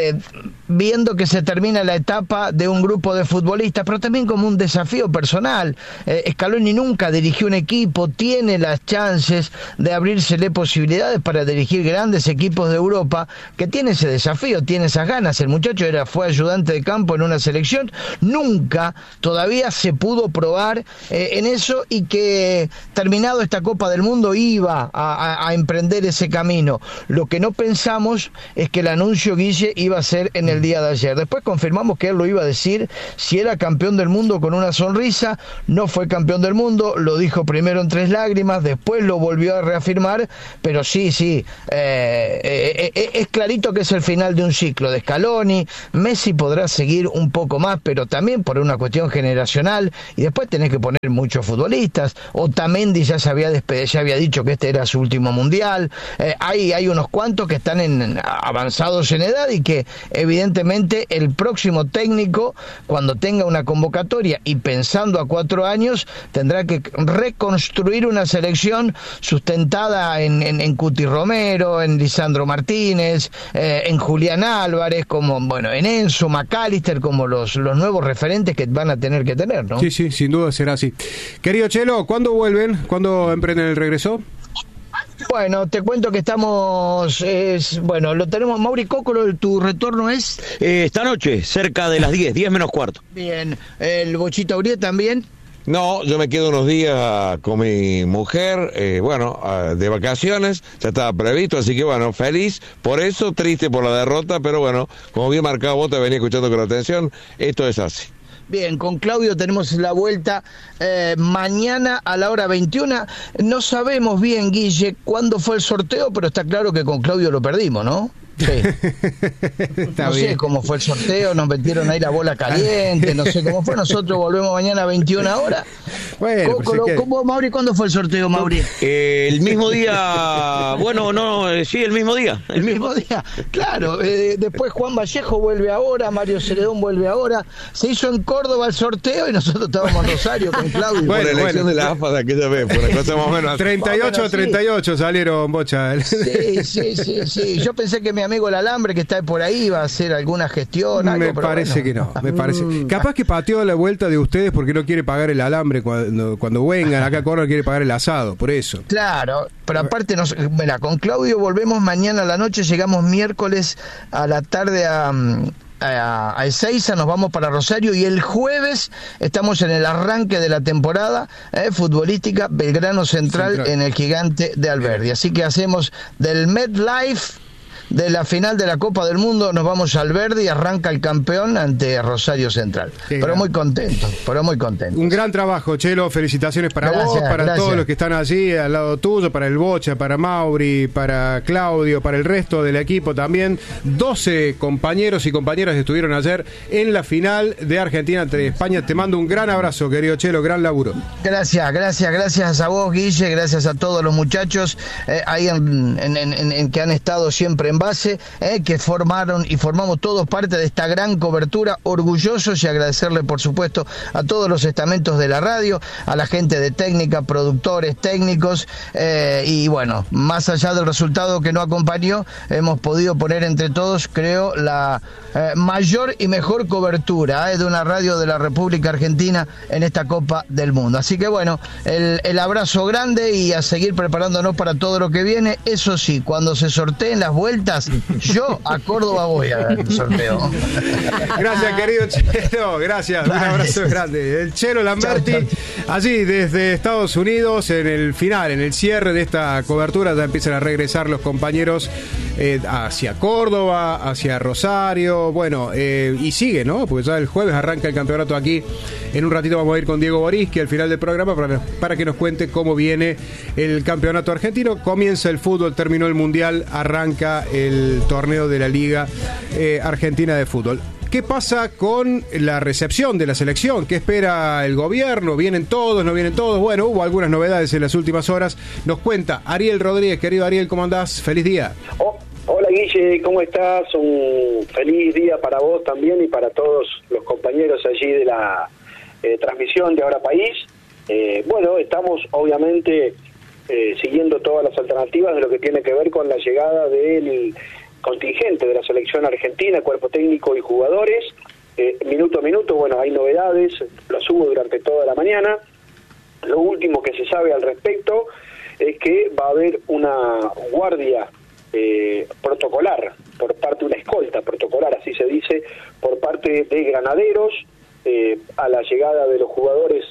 [SPEAKER 12] viendo que se termina la etapa de un grupo de futbolistas, pero también como un desafío personal, Scaloni nunca dirigió un equipo, tiene las chances de abrírsele posibilidades para dirigir grandes equipos de Europa, que tiene ese desafío, tiene esas ganas. El muchacho fue ayudante de campo en una selección, nunca todavía se pudo probar en eso, y que terminado esta Copa del Mundo iba a emprender ese camino. Lo que no pensamos es que el anuncio, Guille, iba a ser en el día de ayer. Después confirmamos que él lo iba a decir si era campeón del mundo con una sonrisa. No fue campeón del mundo, lo dijo primero en 3 lágrimas, después lo volvió a reafirmar, pero sí, es clarito que es el final de un ciclo de Scaloni. Messi Messi podrá seguir un poco más, pero también por una cuestión generacional, y después tenés que poner muchos futbolistas. Otamendi ya había dicho que este era su último mundial. Hay unos cuantos que están avanzados en edad y que evidentemente el próximo técnico, cuando tenga una convocatoria y pensando a 4 años, tendrá que reconstruir una selección sustentada en Cuti Romero, en Lisandro Martínez, en Julián Álvarez, en Enzo, McAllister, como los nuevos referentes que van a tener que tener, ¿no?
[SPEAKER 1] Sí, sin duda será así. Querido Chelo, ¿cuándo vuelven? ¿Cuándo emprenden el regreso?
[SPEAKER 12] Bueno, te cuento que estamos, lo tenemos. Mauri Cócolo, ¿tu retorno es?
[SPEAKER 13] Esta noche, cerca de las 10 menos cuarto.
[SPEAKER 12] Bien, ¿el Bochita Urié también?
[SPEAKER 14] No, yo me quedo unos días con mi mujer, de vacaciones, ya estaba previsto, así que feliz por eso, triste por la derrota, pero como bien marcado vos, te venía escuchando con atención, esto es así.
[SPEAKER 12] Bien, con Claudio tenemos la vuelta mañana a la hora 21. No sabemos bien, Guille, cuándo fue el sorteo, pero está claro que con Claudio lo perdimos, ¿no? Sí. No sé cómo fue el sorteo, nos metieron ahí la bola caliente, no sé cómo fue. Nosotros volvemos mañana a 21 horas.
[SPEAKER 1] Bueno,
[SPEAKER 12] ¿Cómo, Mauri? ¿Cuándo fue el sorteo, Mauri?
[SPEAKER 13] El mismo día, el mismo día.
[SPEAKER 12] El mismo día, claro. Después Juan Vallejo vuelve ahora, Mario Celedón vuelve ahora. Se hizo en Córdoba el sorteo y nosotros estábamos en Rosario con Claudio.
[SPEAKER 14] Por la elección de la AFA de aquella vez, por la cosa más o menos.
[SPEAKER 1] 38 a 38 salieron, Bocha.
[SPEAKER 12] Sí. Yo pensé que mi amigo el Alambre, que está por ahí, iba a hacer alguna gestión.
[SPEAKER 1] Me parece que no. Capaz que pateó la vuelta de ustedes porque no quiere pagar el alambre cuando vengan acá a Córdoba, quiere pagar el asado, por eso.
[SPEAKER 12] Claro, pero aparte, con Claudio volvemos mañana a la noche, llegamos miércoles a la tarde a Ezeiza, nos vamos para Rosario y el jueves estamos en el arranque de la temporada futbolística Belgrano Central en el Gigante de Alberdi. Así que hacemos del MetLife, de la final de la Copa del Mundo, nos vamos a Alberdi y arranca el campeón ante Rosario Central. Pero muy contento.
[SPEAKER 1] Un gran trabajo, Chelo, felicitaciones para vos, para todos los que están allí al lado tuyo, para el Bocha, para Mauri, para Claudio, para el resto del equipo también. 12 compañeros y compañeras estuvieron ayer en la final de Argentina ante España. Te mando un gran abrazo, querido Chelo, gran laburo.
[SPEAKER 12] Gracias a vos, Guille, gracias a todos los muchachos ahí en que han estado siempre en base, que formaron y formamos todos parte de esta gran cobertura, orgullosos, y agradecerle por supuesto a todos los estamentos de la radio, a la gente de técnica, productores, técnicos, y más allá del resultado que no acompañó, hemos podido poner entre todos, creo, la mayor y mejor cobertura de una radio de la República Argentina en esta Copa del Mundo. Así que el abrazo grande y a seguir preparándonos para todo lo que viene. Eso sí, cuando se sorteen las vueltas, yo a Córdoba voy a ver el sorteo.
[SPEAKER 1] Gracias, querido Chelo, gracias, un abrazo grande. El Chelo Lamberti, allí desde Estados Unidos, en el final, en el cierre de esta cobertura, ya empiezan a regresar los compañeros hacia Córdoba, hacia Rosario, y sigue, ¿no? Porque ya el jueves arranca el campeonato aquí. En un ratito vamos a ir con Diego Boriski al final del programa para que nos cuente cómo viene el campeonato argentino. Comienza el fútbol, terminó el mundial, arranca el torneo de la Liga Argentina de Fútbol. ¿Qué pasa con la recepción de la selección? ¿Qué espera el gobierno? ¿Vienen todos? ¿No vienen todos? Bueno, hubo algunas novedades en las últimas horas. Nos cuenta Ariel Rodríguez. Querido Ariel, ¿cómo andás? Feliz día.
[SPEAKER 15] Hola Guille, ¿cómo estás? Un feliz día para vos también y para todos los compañeros allí de la transmisión de Ahora País. Estamos obviamente siguiendo todas las alternativas de lo que tiene que ver con la llegada del contingente de la selección argentina, cuerpo técnico y jugadores. Minuto a minuto, hay novedades, las hubo durante toda la mañana. Lo último que se sabe al respecto es que va a haber una guardia protocolar por parte, una escolta protocolar, así se dice, por parte de granaderos a la llegada de los jugadores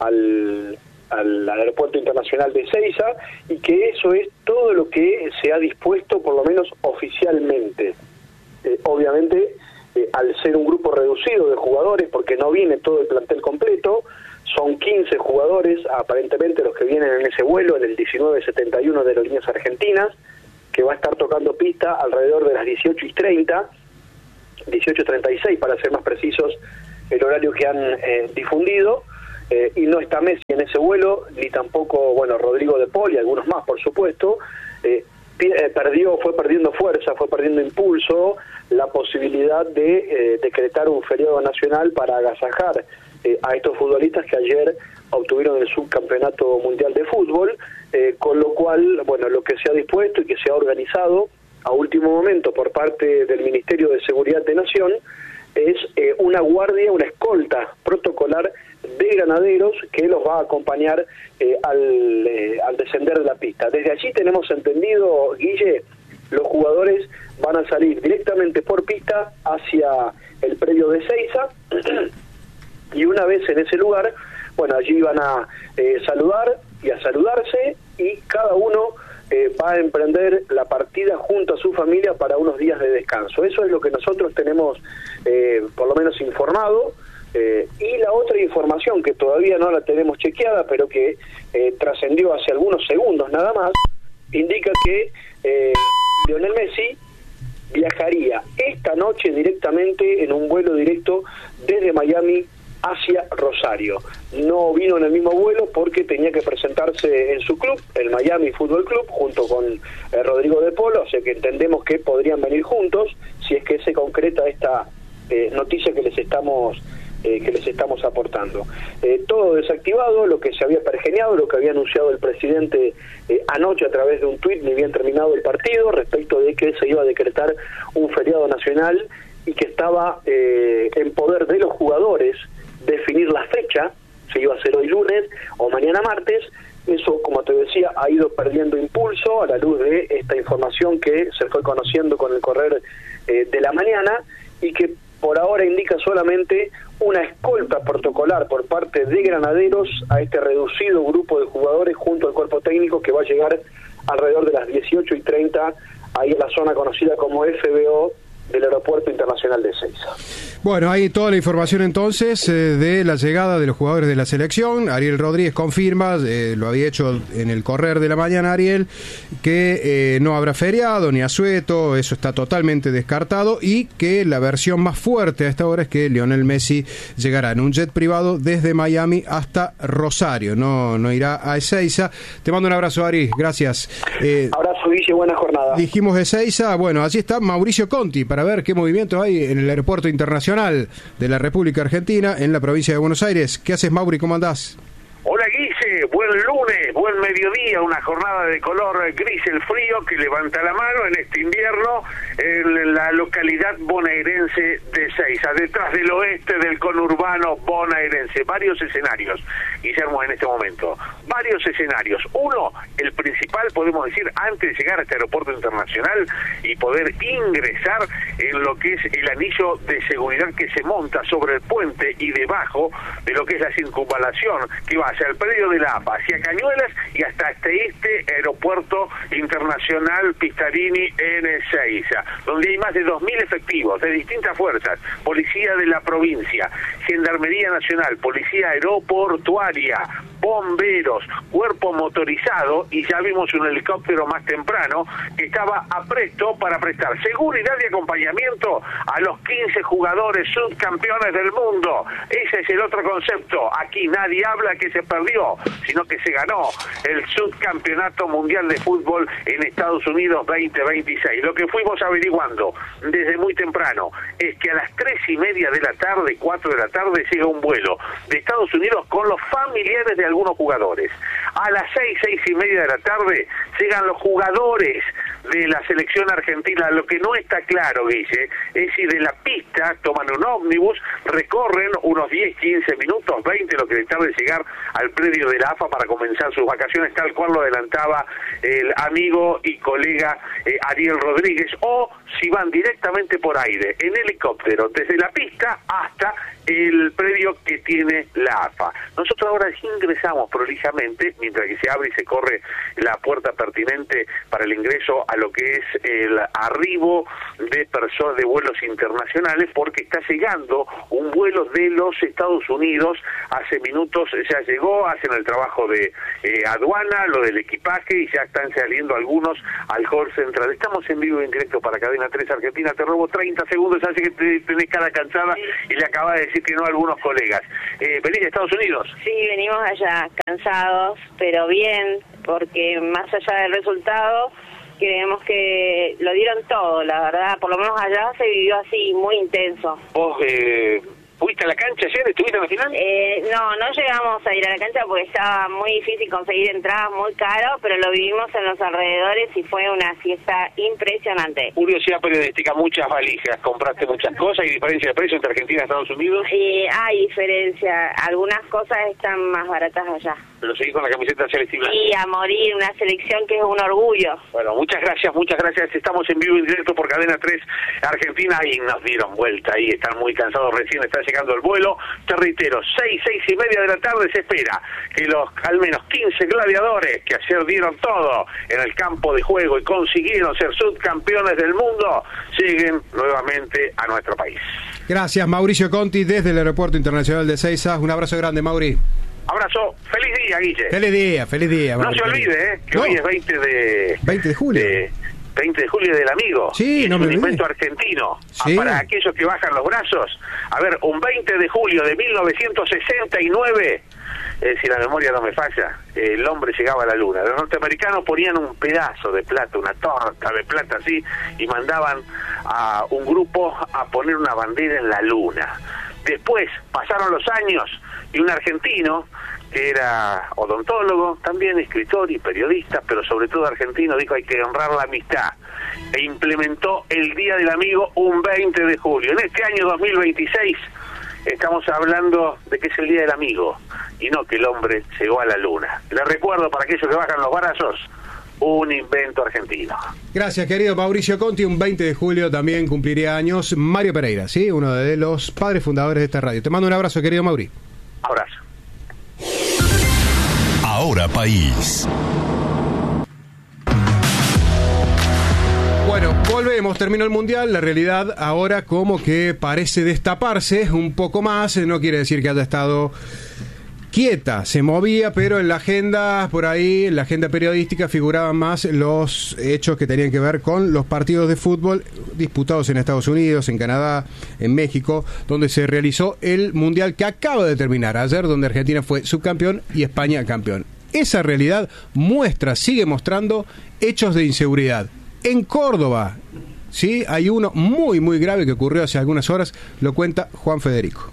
[SPEAKER 15] al aeropuerto internacional de Ezeiza, y que eso es todo lo que se ha dispuesto, por lo menos oficialmente. Obviamente, al ser un grupo reducido de jugadores, porque no viene todo el plantel completo, son 15 jugadores aparentemente los que vienen en ese vuelo, en el 1971 de Aerolíneas Argentinas, que va a estar tocando pista alrededor de las 18:30, 18:36 para ser más precisos el horario que han difundido, y no está Messi en ese vuelo, ni tampoco, bueno, Rodrigo de Paul y algunos más, por supuesto. Fue perdiendo fuerza, fue perdiendo impulso la posibilidad de decretar un feriado nacional para agasajar a estos futbolistas que ayer obtuvieron el subcampeonato mundial de fútbol, con lo cual, bueno, lo que se ha dispuesto y que se ha organizado a último momento por parte del Ministerio de Seguridad de Nación es una guardia, una escolta protocolar de granaderos que los va a acompañar al descender de la pista. Desde allí tenemos entendido, Guille, los jugadores van a salir directamente por pista hacia el predio de Ezeiza y una vez en ese lugar, bueno, allí van a saludar y a saludarse, y cada uno va a emprender la partida junto a su familia para unos días de descanso. Eso es lo que nosotros tenemos por lo menos informado. Y la otra información que todavía no la tenemos chequeada, pero que trascendió hace algunos segundos nada más, indica que Lionel Messi viajaría esta noche directamente en un vuelo directo desde Miami hacia Rosario. No vino en el mismo vuelo porque tenía que presentarse en su club, el Miami Fútbol Club, junto con Rodrigo de Paul, o sea que entendemos que podrían venir juntos si es que se concreta esta noticia que les estamos aportando. Todo desactivado, lo que se había pergeñado, lo que había anunciado el presidente anoche a través de un tuit, ni bien terminado el partido, respecto de que se iba a decretar un feriado nacional y que estaba en poder de los jugadores definir la fecha, si iba a ser hoy lunes o mañana martes. Eso, como te decía, ha ido perdiendo impulso a la luz de esta información que se fue conociendo con el correr de la mañana, y que por ahora indica solamente una escolta protocolar por parte de granaderos a este reducido grupo de jugadores junto al cuerpo técnico, que va a llegar alrededor de las 18:30 ahí en la zona conocida como FBO del Aeropuerto Internacional de Ezeiza.
[SPEAKER 1] Bueno, hay toda la información entonces de la llegada de los jugadores de la selección. Ariel Rodríguez confirma, lo había hecho en el correr de la mañana Ariel, que no habrá feriado ni asueto, eso está totalmente descartado, y que la versión más fuerte a esta hora es que Lionel Messi llegará en un jet privado desde Miami hasta Rosario, no irá a Ezeiza. Te mando un abrazo, Ari, gracias.
[SPEAKER 15] Abrazo, Guille, buena jornada.
[SPEAKER 1] Dijimos Ezeiza, bueno, allí está Mauricio Conti para ver qué movimientos hay en el aeropuerto internacional de la República Argentina en la provincia de Buenos Aires. ¿Qué haces, Mauri? ¿Cómo andás?
[SPEAKER 16] Hola, Guille, buen lunes, buen mediodía, una jornada de color gris, el frío que levanta la mano en este invierno en la localidad bonaerense de Ezeiza, detrás del oeste del conurbano bonaerense. Varios escenarios, Guillermo, en este momento. Varios escenarios. Uno, el principal, podemos decir, antes de llegar a este aeropuerto internacional y poder ingresar en lo que es el anillo de seguridad que se monta sobre el puente y debajo de lo que es la circunvalación que va hacia el predio de la AFA, hacia Cañuelas y hasta este aeropuerto internacional Pistarini en Ezeiza, donde hay más de 2.000 efectivos de distintas fuerzas, policía de la provincia, Gendarmería Nacional, policía aeroportuaria, bomberos, cuerpo motorizado, y ya vimos un helicóptero más temprano que estaba apresto para prestar seguridad y acompañamiento a los 15 jugadores subcampeones del mundo. Ese es el otro concepto. Aquí nadie habla que se perdió, sino que se ganó el subcampeonato mundial de fútbol en Estados Unidos 2026. Lo que fuimos averiguando desde muy temprano es que a las 3:30 de la tarde, 4 de la tarde, llega un vuelo de Estados Unidos con los familiares de algunos jugadores. A las 6:30 de la tarde llegan los jugadores de la selección argentina. Lo que no está claro, Guille, es si de la pista toman un ómnibus, recorren unos 10, 15 minutos, 20, lo que les tarde llegar al predio de la AFA para comenzar sus vacaciones, tal cual lo adelantaba el amigo y colega Ariel Rodríguez, o si van directamente por aire, en helicóptero, desde la pista hasta el predio que tiene la AFA. Nosotros ahora ingresamos prolijamente, mientras que se abre y se corre la puerta pertinente para el ingreso a lo que es el arribo de personas de vuelos internacionales, porque está llegando un vuelo de los Estados Unidos. Hace minutos ya llegó, hacen el trabajo de aduana, lo del equipaje, y ya están saliendo algunos al call center Neutral. Estamos en vivo y en directo para Cadena 3 Argentina. Te robo 30 segundos, hace que tenés cara cansada y le acabas de decir que no a algunos colegas. ¿Venís de Estados Unidos?
[SPEAKER 17] Sí, venimos allá, cansados, pero bien, porque más allá del resultado, creemos que lo dieron todo, la verdad. Por lo menos allá se vivió así, muy intenso.
[SPEAKER 16] ¿Vos fuiste a la cancha ayer? ¿Estuviste en la final?
[SPEAKER 17] No llegamos a ir a la cancha porque estaba muy difícil conseguir entradas, muy caro, pero lo vivimos en los alrededores y fue una fiesta impresionante.
[SPEAKER 16] Curiosidad periodística, muchas valijas, compraste muchas cosas. ¿Hay diferencia de precio entre Argentina y Estados Unidos?
[SPEAKER 17] Hay diferencia, algunas cosas están más baratas allá.
[SPEAKER 16] Pero seguís con la camiseta selectiva.
[SPEAKER 17] Sí, a morir, una selección que es un orgullo.
[SPEAKER 16] Bueno, muchas gracias. Estamos en vivo y en directo por Cadena 3 Argentina y nos dieron vuelta ahí, están muy cansados, recién está llegando el vuelo. Te reitero, 6:30 de la tarde se espera que los al menos 15 gladiadores que ayer dieron todo en el campo de juego y consiguieron ser subcampeones del mundo lleguen nuevamente a nuestro país.
[SPEAKER 1] Gracias, Mauricio Conti, desde el Aeropuerto Internacional de Ezeiza. Un abrazo grande, Mauri.
[SPEAKER 16] Abrazo, feliz día, Guille.
[SPEAKER 1] Feliz día.
[SPEAKER 16] No se olvide, que hoy es 20 de julio. 20 de julio del amigo.
[SPEAKER 1] Sí,
[SPEAKER 16] es
[SPEAKER 1] no me
[SPEAKER 16] un
[SPEAKER 1] olvidé.
[SPEAKER 16] invento argentino.
[SPEAKER 1] Sí.
[SPEAKER 16] Para aquellos que bajan los brazos. A ver, un 20 de julio de 1969, si la memoria no me falla, el hombre llegaba a la luna. Los norteamericanos ponían un pedazo de plata, una torta de plata así, y mandaban a un grupo a poner una bandera en la luna. Después pasaron los años y un argentino que era odontólogo, también escritor y periodista, pero sobre todo argentino, dijo hay que honrar la amistad e implementó el Día del Amigo un 20 de julio. En este año 2026 estamos hablando de que es el Día del Amigo y no que el hombre llegó a la luna. Les recuerdo para aquellos que bajan los brazos, un invento argentino.
[SPEAKER 1] Gracias, querido Mauricio Conti. Un 20 de julio también cumpliría años Mario Pereira, ¿sí? Uno de los padres fundadores de esta radio. Te mando un abrazo, querido Mauri.
[SPEAKER 16] Abrazo.
[SPEAKER 11] Ahora País.
[SPEAKER 1] Bueno, volvemos, terminó el Mundial, la realidad ahora como que parece destaparse un poco más, no quiere decir que haya estado quieta, se movía, pero en la agenda, por ahí, en la agenda periodística figuraban más los hechos que tenían que ver con los partidos de fútbol disputados en Estados Unidos, en Canadá, en México, donde se realizó el Mundial que acaba de terminar ayer, donde Argentina fue subcampeón y España campeón. Esa realidad sigue mostrando hechos de inseguridad. En Córdoba, sí, hay uno muy, muy grave que ocurrió hace algunas horas, lo cuenta Juan Federico.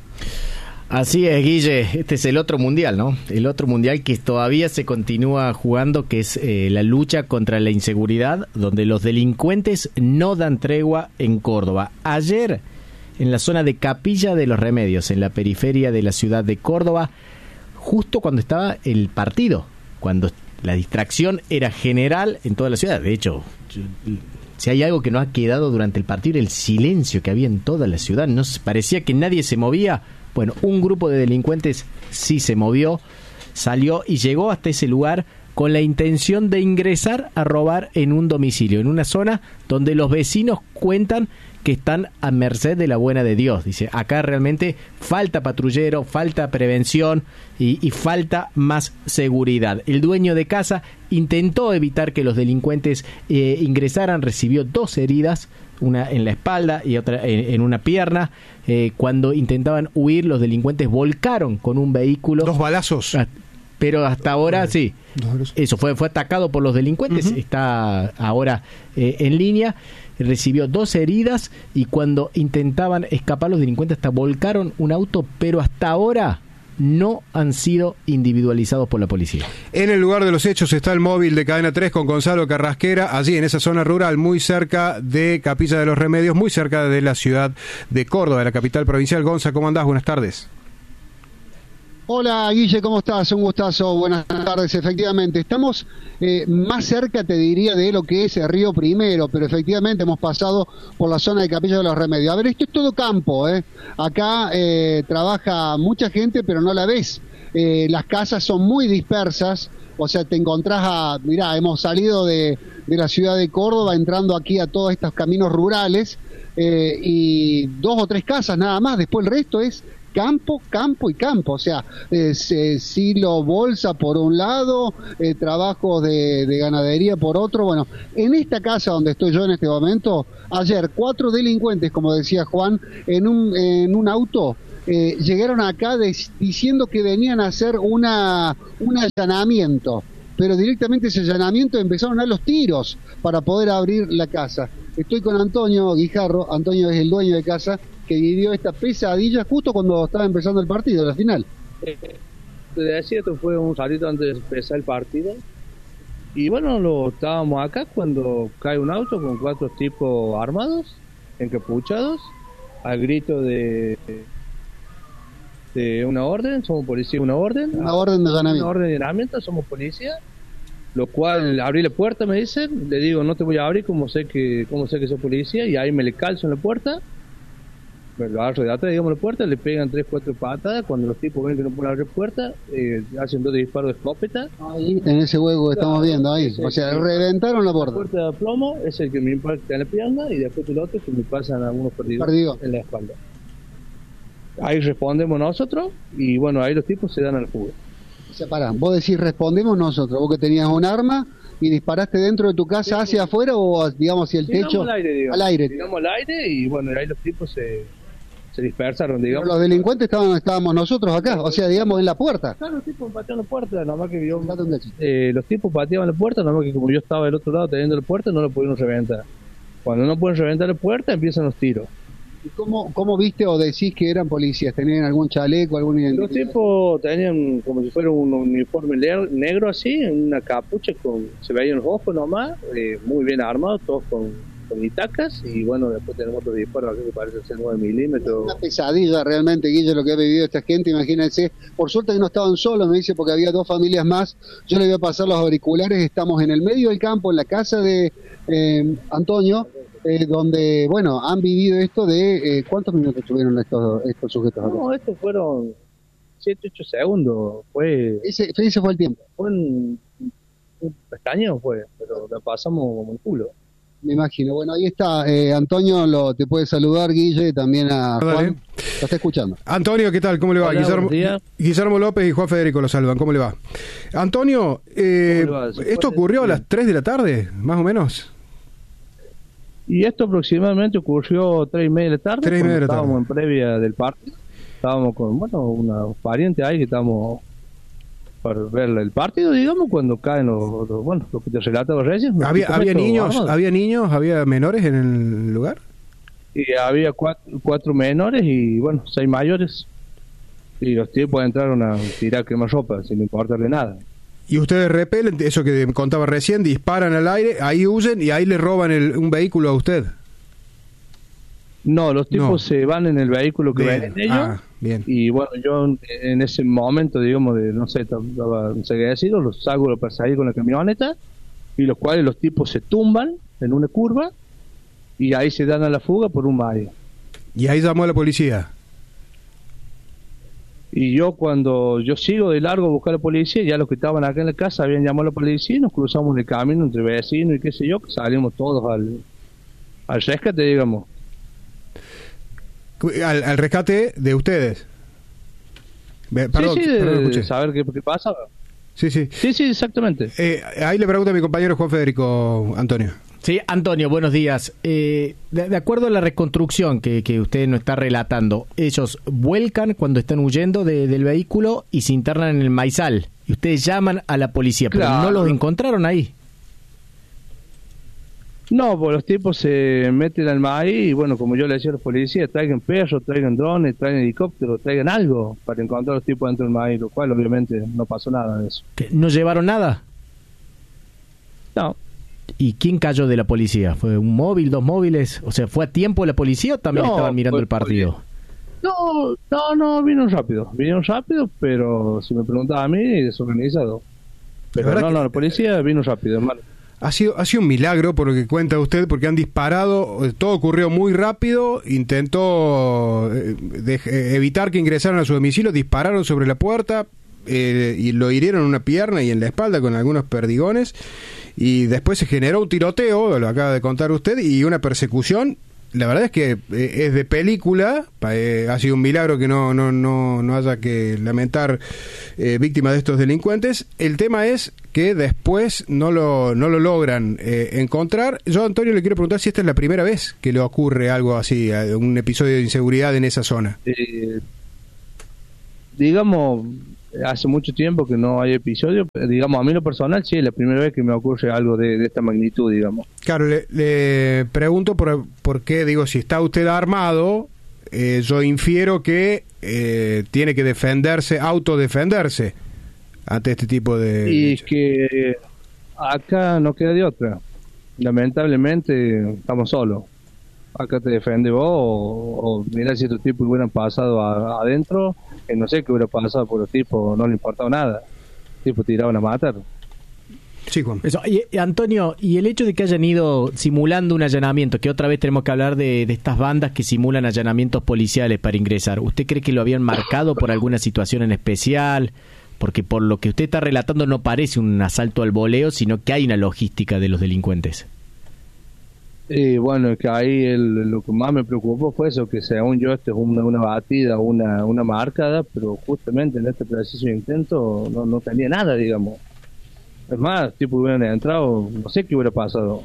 [SPEAKER 3] Así es, Guille, este es el otro mundial, ¿no? El otro mundial que todavía se continúa jugando, que es la lucha contra la inseguridad, donde los delincuentes no dan tregua en Córdoba. Ayer, en la zona de Capilla de los Remedios, en la periferia de la ciudad de Córdoba, justo cuando estaba el partido, cuando la distracción era general en toda la ciudad. De hecho, si hay algo que no ha quedado durante el partido, el silencio que había en toda la ciudad. No parecía que nadie se movía. Bueno, un grupo de delincuentes sí se movió, salió y llegó hasta ese lugar con la intención de ingresar a robar en un domicilio, en una zona donde los vecinos cuentan que están a merced de la buena de Dios. Dice, acá realmente falta patrullero, falta prevención y falta más seguridad. El dueño de casa intentó evitar que los delincuentes ingresaran, recibió 2 heridas, una en la espalda y otra en una pierna. Cuando intentaban huir, los delincuentes volcaron con un vehículo.
[SPEAKER 1] 2 balazos.
[SPEAKER 3] Pero hasta ahora sí. Eso fue atacado por los delincuentes. Está ahora en línea. Recibió 2 heridas y cuando intentaban escapar los delincuentes hasta volcaron un auto, pero hasta ahora no han sido individualizados por la policía.
[SPEAKER 1] En el lugar de los hechos está el móvil de Cadena 3 con Gonzalo Carrasquera, allí en esa zona rural, muy cerca de Capilla de los Remedios, muy cerca de la ciudad de Córdoba, de la capital provincial. Gonza, ¿cómo andás? Buenas tardes.
[SPEAKER 18] Hola Guille, ¿cómo estás? Un gustazo, buenas tardes. Efectivamente, estamos más cerca, te diría, de lo que es el Río Primero, pero efectivamente hemos pasado por la zona de Capilla de los Remedios. A ver, esto es todo campo, Acá trabaja mucha gente, pero no la ves. Las casas son muy dispersas, o sea, te encontrás mirá, hemos salido de la ciudad de Córdoba, entrando aquí a todos estos caminos rurales, y 2 o 3 casas nada más, después el resto es campo y campo, o sea, silo bolsa por un lado, trabajos de ganadería por otro. Bueno, en esta casa donde estoy yo en este momento, ayer 4 delincuentes, como decía Juan, en un auto, llegaron acá diciendo que venían a hacer un allanamiento, pero directamente ese allanamiento empezaron a dar los tiros para poder abrir la casa. Estoy con Antonio Guijarro. Antonio es el dueño de casa que vivió esta pesadilla justo cuando estaba empezando el partido, la final.
[SPEAKER 19] Te decía, esto fue un ratito antes de empezar el partido. Y bueno, estábamos acá cuando cae un auto con 4 tipos armados, encapuchados, al grito de una orden, somos policía, una orden de allanamiento. Una orden de allanamiento, somos policía. Lo cual, abrí la puerta, me dicen, le digo, no te voy a abrir, como sé que soy policía, y ahí me le calzo en la puerta, me lo agarro de atrás, digamos, la puerta, le pegan 3-4 patadas. Cuando los tipos ven que no pueden abrir puerta, hacen 2 disparos de escopeta.
[SPEAKER 18] Ahí, en ese hueco que estamos viendo ahí, o sea, reventaron la puerta.
[SPEAKER 19] La puerta de plomo es el que me impacta en la pierna, y después el otro que me pasan algunos perdidos en la espalda. Ahí respondemos nosotros, y bueno, ahí los tipos se dan al jugo.
[SPEAKER 18] O sea, pará, vos decís respondemos nosotros, vos que tenías un arma y disparaste dentro de tu casa hacia afuera o digamos hacia el techo.
[SPEAKER 19] Al aire,
[SPEAKER 18] al aire.
[SPEAKER 19] Tiramos al aire y bueno, ahí los tipos se dispersaron, digamos.
[SPEAKER 18] Pero los delincuentes estábamos nosotros acá, o sea, digamos en la puerta.
[SPEAKER 19] Claro, los tipos pateaban la puerta, nomás que los tipos pateaban la puerta, nomás que como yo estaba del otro lado teniendo la puerta, no lo pudieron reventar. Cuando no pueden reventar la puerta, empiezan los tiros.
[SPEAKER 18] ¿Y cómo viste o decís que eran policías? ¿Tenían algún chaleco, alguna identidad?
[SPEAKER 19] Los tipos tenían como si fuera un uniforme negro así, una capucha, se veían los ojos nomás, muy bien armados, todos con itacas, y bueno, después tenemos otros disparos que parecen ser 9 milímetros.
[SPEAKER 18] Una pesadilla realmente, Guille, lo que ha vivido esta gente, imagínense. Por suerte que no estaban solos, me dice, porque había 2 familias más. Yo le voy a pasar los auriculares, estamos en el medio del campo, en la casa de Antonio, donde, bueno, han vivido esto de... ¿cuántos minutos tuvieron estos sujetos acá?
[SPEAKER 19] No, estos fueron 7-8 segundos.
[SPEAKER 18] Ese fue el tiempo.
[SPEAKER 19] Fue un pestañeo, pero la pasamos como el culo.
[SPEAKER 18] Me imagino. Bueno, ahí está. Antonio, te puede saludar, Guille, también a Juan. Lo está escuchando.
[SPEAKER 1] Antonio, ¿qué tal? ¿Cómo le va?
[SPEAKER 19] Hola,
[SPEAKER 1] Guillermo López y Juan Federico lo saludan. ¿Cómo le va? Antonio, ¿esto ocurrió a las 3 de la tarde, más o menos?
[SPEAKER 19] Y esto aproximadamente ocurrió 3:30 de la tarde. 3:30 de la tarde. Estábamos en previa del partido. Estábamos con, unos parientes ahí que estábamos para ver el partido, digamos, cuando caen los que te relataba recién.
[SPEAKER 1] ¿Había niños, había menores en el lugar?
[SPEAKER 19] Y había 4 menores y, 6 mayores. Y los tipos entraron a tirar quemarropa sin importarle nada.
[SPEAKER 1] Y ustedes repelen, eso que contaba recién, disparan al aire, ahí huyen y ahí le roban un vehículo a usted.
[SPEAKER 19] No, los tipos se van en el vehículo que ven ellos.
[SPEAKER 1] Bien.
[SPEAKER 19] Y bueno, yo en ese momento, digamos, no sé qué decirlo, los salgo a perseguir con la camioneta, y los cuales los tipos se tumban en una curva y ahí se dan a la fuga por un valle.
[SPEAKER 1] Y ahí llamó a la policía.
[SPEAKER 19] Y yo cuando sigo de largo a buscar a la policía, ya los que estaban acá en la casa habían llamado a la policía y nos cruzamos el camino entre vecinos y qué sé yo, que salimos todos al rescate, digamos.
[SPEAKER 1] Al rescate de ustedes.
[SPEAKER 19] Perdón, de saber qué pasa.
[SPEAKER 1] Sí,
[SPEAKER 19] exactamente.
[SPEAKER 1] Ahí le pregunto a mi compañero Juan Federico, Antonio.
[SPEAKER 3] Sí, Antonio, buenos días. De acuerdo a la reconstrucción que usted nos está relatando, ellos vuelcan cuando están huyendo del vehículo y se internan en el maizal. Y ustedes llaman a la policía, pero no los encontraron ahí.
[SPEAKER 19] No, pues los tipos se meten al maíz y bueno, como yo le decía a los policías, traigan perros, traigan drones, traigan helicópteros, traigan algo para encontrar a los tipos dentro del maíz, lo cual obviamente no pasó nada de eso.
[SPEAKER 3] ¿No llevaron nada?
[SPEAKER 19] No.
[SPEAKER 3] ¿Y quién cayó de la policía? ¿Fue un móvil, 2 móviles? O sea, ¿fue a tiempo la policía o también estaban mirando el partido?
[SPEAKER 19] No, vinieron rápido, pero si me preguntaba a mí, desorganizado. Pero la policía vino rápido, hermano.
[SPEAKER 1] Ha sido un milagro por lo que cuenta usted, porque han disparado, todo ocurrió muy rápido, intentó evitar que ingresaran a su domicilio, dispararon sobre la puerta y lo hirieron en una pierna y en la espalda con algunos perdigones, y después se generó un tiroteo, lo acaba de contar usted, y una persecución la verdad es que es de película. Ha sido un milagro que no haya que lamentar víctimas de estos delincuentes. El tema es que después no lo logran encontrar. Yo a Antonio le quiero preguntar si esta es la primera vez que le ocurre algo así, un episodio de inseguridad en esa zona.
[SPEAKER 19] Digamos, hace mucho tiempo que no hay episodio. Digamos, a mí lo personal sí es la primera vez que me ocurre algo de esta magnitud, digamos.
[SPEAKER 1] Claro, le pregunto por qué, digo, si está usted armado, yo infiero que tiene que autodefenderse ante este tipo de...
[SPEAKER 19] Y es que acá no queda de otra. Lamentablemente estamos solos. Acá te defiende vos o mirá si estos tipos hubieran pasado adentro, no sé qué hubiera pasado, por los tipos no le importaba nada. Los tipos tiraban a matar.
[SPEAKER 1] Sí, Juan.
[SPEAKER 3] Eso, y, Antonio, y el hecho de que hayan ido simulando un allanamiento, que otra vez tenemos que hablar de estas bandas que simulan allanamientos policiales para ingresar, ¿usted cree que lo habían marcado por alguna situación en especial? Porque por lo que usted está relatando no parece un asalto al voleo, sino que hay una logística de los delincuentes.
[SPEAKER 19] Bueno, es que ahí lo que más me preocupó fue eso, que según yo esto es una batida, una marcada, pero justamente en este preciso intento no tenía nada, digamos. Es más, tipo hubieran entrado, no sé qué hubiera pasado.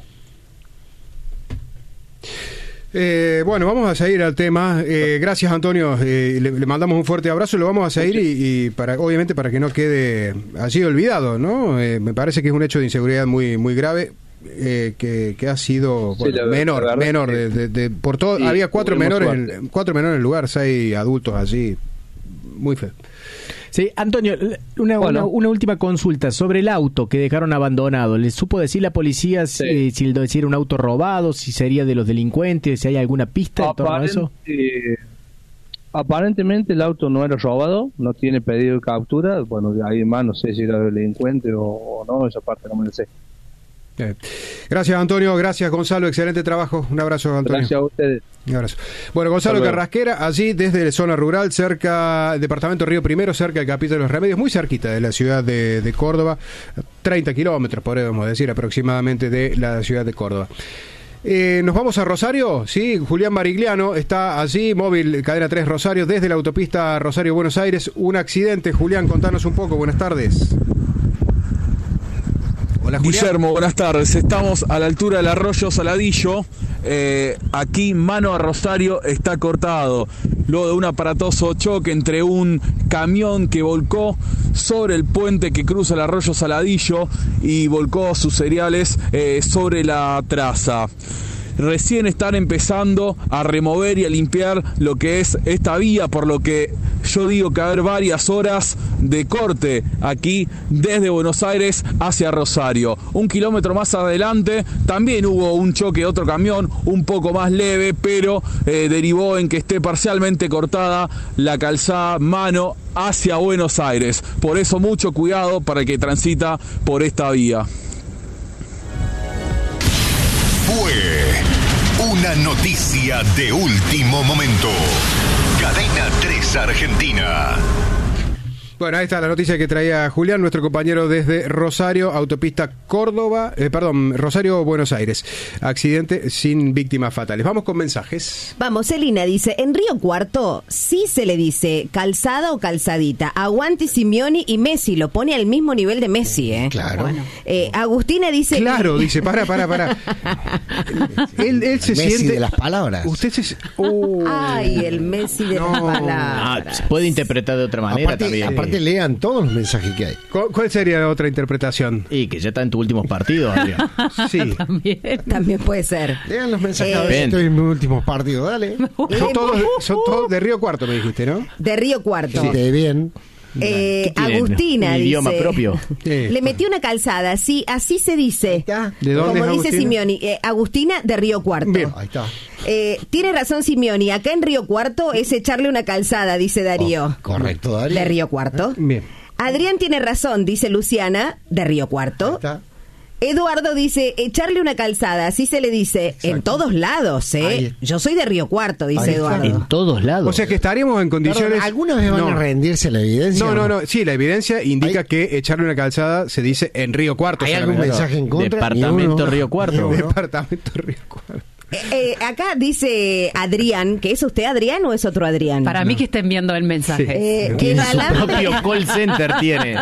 [SPEAKER 1] Bueno, vamos a seguir al tema. Gracias, Antonio. Le mandamos un fuerte abrazo. Lo vamos a seguir y obviamente para que no quede así olvidado, ¿no? Me parece que es un hecho de inseguridad muy muy grave. Que ha sido menor por todo. Sí, había cuatro menores en el lugar, 6 adultos allí, muy feo.
[SPEAKER 3] Sí, Antonio, una última consulta sobre el auto que dejaron abandonado. ¿Le supo decir la policía si era un auto robado, si sería de los delincuentes, si hay alguna pista en torno a eso?
[SPEAKER 19] Aparentemente el auto no era robado, no tiene pedido de captura. Bueno, de ahí más no sé si era delincuente o no, esa parte no me la sé.
[SPEAKER 1] Gracias, Antonio. Gracias, Gonzalo. Excelente trabajo. Un abrazo, Antonio.
[SPEAKER 19] Gracias a ustedes.
[SPEAKER 1] Un abrazo. Bueno, Gonzalo Carrasquera, allí desde la zona rural, cerca, departamento Río Primero, cerca del Capitán de los Remedios, muy cerquita de la ciudad de Córdoba, 30 kilómetros, podemos decir, aproximadamente de la ciudad de Córdoba. Nos vamos a Rosario, sí, Julián Marigliano está allí, móvil Cadena 3 Rosario, desde la autopista Rosario-Buenos Aires. Un accidente, Julián, contanos un poco. Buenas tardes.
[SPEAKER 20] Hola, Guillermo, buenas tardes. Estamos a la altura del arroyo Saladillo. Aquí, mano a Rosario, está cortado. Luego de un aparatoso choque entre un camión que volcó sobre el puente que cruza el arroyo Saladillo y volcó sus cereales sobre la traza. Recién están empezando a remover y a limpiar lo que es esta vía, por lo que yo digo que va a haber varias horas de corte aquí desde Buenos Aires hacia Rosario. 1 kilómetro más adelante también hubo un choque de otro camión, un poco más leve, pero derivó en que esté parcialmente cortada la calzada mano hacia Buenos Aires. Por eso mucho cuidado para el que transita por esta vía.
[SPEAKER 11] Fue una noticia de último momento. Cadena 3 Argentina.
[SPEAKER 1] Bueno, ahí está la noticia que traía Julián, nuestro compañero desde Rosario, autopista Rosario, Buenos Aires. Accidente sin víctimas fatales. Vamos con mensajes.
[SPEAKER 2] Vamos, Celina dice, en Río Cuarto sí se le dice calzada o calzadita. Aguante Simeoni y Messi, lo pone al mismo nivel de Messi, ¿eh?
[SPEAKER 1] Claro.
[SPEAKER 2] Bueno. Agustina dice...
[SPEAKER 1] Claro, dice, para. él se
[SPEAKER 5] Messi
[SPEAKER 1] siente...
[SPEAKER 5] de las palabras.
[SPEAKER 1] Usted se...
[SPEAKER 2] Ay, el Messi de las palabras.
[SPEAKER 3] Se puede interpretar de otra manera también.
[SPEAKER 5] Aparte lean todos los mensajes que hay.
[SPEAKER 1] ¿Cuál sería la otra interpretación?
[SPEAKER 3] Y que ya está en tus últimos partidos, Adrián.
[SPEAKER 1] Sí.
[SPEAKER 2] También puede ser.
[SPEAKER 5] Lean los mensajes. A ver si estoy en mis últimos partidos, dale.
[SPEAKER 1] Son todos de Río Cuarto, me dijiste, ¿no?
[SPEAKER 2] De Río Cuarto.
[SPEAKER 5] Sí, bien.
[SPEAKER 2] Agustina dice,
[SPEAKER 3] idioma propio.
[SPEAKER 2] Le metió una calzada, sí, así se dice.
[SPEAKER 1] ¿De dónde
[SPEAKER 2] como
[SPEAKER 1] es
[SPEAKER 2] dice Simeoni, Agustina de Río Cuarto.
[SPEAKER 1] Bien.
[SPEAKER 5] Ahí está.
[SPEAKER 2] Tiene razón Simeoni, acá en Río Cuarto es echarle una calzada, dice Darío.
[SPEAKER 5] Correcto, Darío.
[SPEAKER 2] De Río Cuarto.
[SPEAKER 1] Bien.
[SPEAKER 2] Adrián tiene razón, dice Luciana, de Río Cuarto.
[SPEAKER 5] Ahí está.
[SPEAKER 2] Eduardo dice, echarle una calzada, así se le dice. Exacto. En todos lados, Yo soy de Río Cuarto, dice Eduardo.
[SPEAKER 3] En todos lados.
[SPEAKER 1] O sea que estaríamos en condiciones...
[SPEAKER 5] Perdón, ¿alguna vez van a rendirse la evidencia?
[SPEAKER 1] No. Sí, la evidencia indica que echarle una calzada se dice en Río Cuarto.
[SPEAKER 5] ¿Hay algún mensaje en contra?
[SPEAKER 3] Departamento Río Cuarto.
[SPEAKER 1] Departamento Río Cuarto.
[SPEAKER 2] Acá dice Adrián, ¿que es usted Adrián o es otro Adrián?
[SPEAKER 4] Para mí que está enviando el mensaje.
[SPEAKER 2] El
[SPEAKER 3] Su
[SPEAKER 2] alambre...
[SPEAKER 3] propio call center tiene.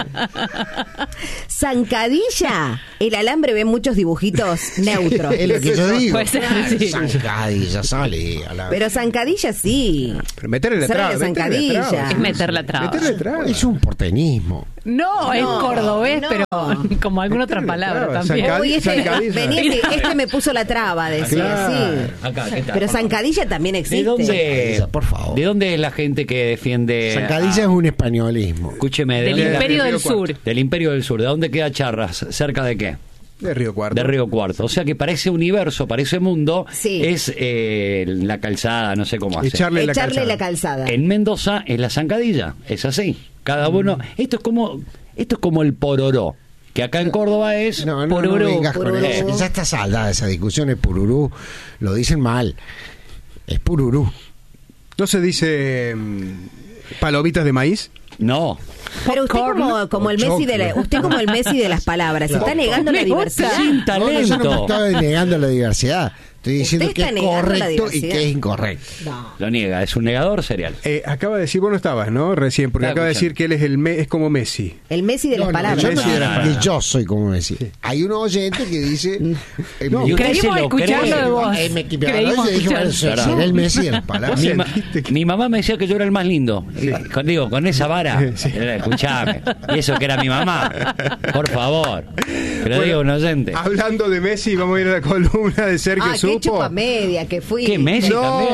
[SPEAKER 2] Zancadilla, el alambre ve muchos dibujitos neutros.
[SPEAKER 5] Es lo que yo digo.
[SPEAKER 4] Puede ser, sí.
[SPEAKER 5] Zancadilla sale a la...
[SPEAKER 2] Pero zancadilla sí.
[SPEAKER 1] Pero meterle la
[SPEAKER 2] Sale
[SPEAKER 1] traba.
[SPEAKER 2] la zancadilla.
[SPEAKER 4] Es meter la traba.
[SPEAKER 1] Meterle traba.
[SPEAKER 5] Es un porteñismo.
[SPEAKER 4] No, es cordobés,
[SPEAKER 2] no.
[SPEAKER 4] pero como alguna otra palabra
[SPEAKER 1] traba,
[SPEAKER 4] también.
[SPEAKER 2] Uy,
[SPEAKER 1] Zancadilla.
[SPEAKER 2] venía este me puso la traba, decía,
[SPEAKER 1] Claro.
[SPEAKER 2] sí.
[SPEAKER 6] Acá, ¿qué tal?
[SPEAKER 2] Pero zancadilla también existe.
[SPEAKER 6] ¿De dónde,
[SPEAKER 5] Por favor.
[SPEAKER 6] ¿De dónde es la gente que defiende?
[SPEAKER 5] Zancadilla es un españolismo.
[SPEAKER 6] Escúcheme,
[SPEAKER 4] Del
[SPEAKER 6] dónde-
[SPEAKER 4] Imperio del
[SPEAKER 1] Río Cuarto.
[SPEAKER 4] Sur.
[SPEAKER 6] Del Imperio del Sur. ¿De dónde queda Charras? ¿Cerca de qué?
[SPEAKER 1] De Río Cuarto.
[SPEAKER 6] De Río Cuarto. O sea que para ese universo, para ese mundo,
[SPEAKER 2] Sí.
[SPEAKER 6] es la calzada, no sé cómo hace.
[SPEAKER 1] Echarle la
[SPEAKER 2] Echarle
[SPEAKER 1] calzada.
[SPEAKER 2] la calzada.
[SPEAKER 6] En Mendoza es la zancadilla, es así. Cada uno. Esto es como el pororó, que acá en Córdoba es
[SPEAKER 5] No
[SPEAKER 6] pururú.
[SPEAKER 5] vengas con
[SPEAKER 2] Pururú.
[SPEAKER 5] eso. Ya está saldada esa discusión, es pururú. Lo dicen mal. Es pururú.
[SPEAKER 1] ¿No se dice palomitas de maíz?
[SPEAKER 6] No.
[SPEAKER 2] Pero usted como el Messi usted como el Messi de las palabras, está negando la
[SPEAKER 4] Me gusta.
[SPEAKER 2] diversidad.
[SPEAKER 6] Sin
[SPEAKER 5] No, yo no me
[SPEAKER 6] talento.
[SPEAKER 5] estoy negando la diversidad. Estoy diciendo
[SPEAKER 2] Usted
[SPEAKER 5] que
[SPEAKER 2] está
[SPEAKER 5] es
[SPEAKER 2] negando la
[SPEAKER 5] correcto y
[SPEAKER 2] diversidad.
[SPEAKER 5] que es incorrecto.
[SPEAKER 2] No.
[SPEAKER 6] Lo niega, es un negador serial.
[SPEAKER 1] Acaba de decir, vos no estabas, ¿no? Recién, porque
[SPEAKER 6] Estaba
[SPEAKER 1] acaba de decir
[SPEAKER 6] escuchando.
[SPEAKER 1] que él es como Messi.
[SPEAKER 2] El Messi de las
[SPEAKER 5] No,
[SPEAKER 2] palabras.
[SPEAKER 5] yo no
[SPEAKER 1] Messi de
[SPEAKER 5] digo
[SPEAKER 1] las
[SPEAKER 5] que
[SPEAKER 1] palabras.
[SPEAKER 5] yo soy como decir. Hay un oyente que dice.
[SPEAKER 1] No,
[SPEAKER 6] Y usted se
[SPEAKER 4] Creímos
[SPEAKER 6] lo
[SPEAKER 4] escucharlo
[SPEAKER 6] cree.
[SPEAKER 4] de vos.
[SPEAKER 5] Me equivoqué.
[SPEAKER 4] Creímos
[SPEAKER 5] Yo dije, bueno,
[SPEAKER 4] escucharlo.
[SPEAKER 5] será el Messi de las palabras.
[SPEAKER 6] Mi mamá me decía que yo era el más lindo. Con esa vara. Escuchame. Y eso que era mi mamá. Por favor. Pero
[SPEAKER 1] Bueno,
[SPEAKER 6] digo un oyente.
[SPEAKER 1] Hablando de Messi, vamos a ir a la columna de Sergio
[SPEAKER 2] Qué
[SPEAKER 1] Supo.
[SPEAKER 2] chupamedia que fui.
[SPEAKER 6] ¿Qué Messi
[SPEAKER 1] No,
[SPEAKER 6] también?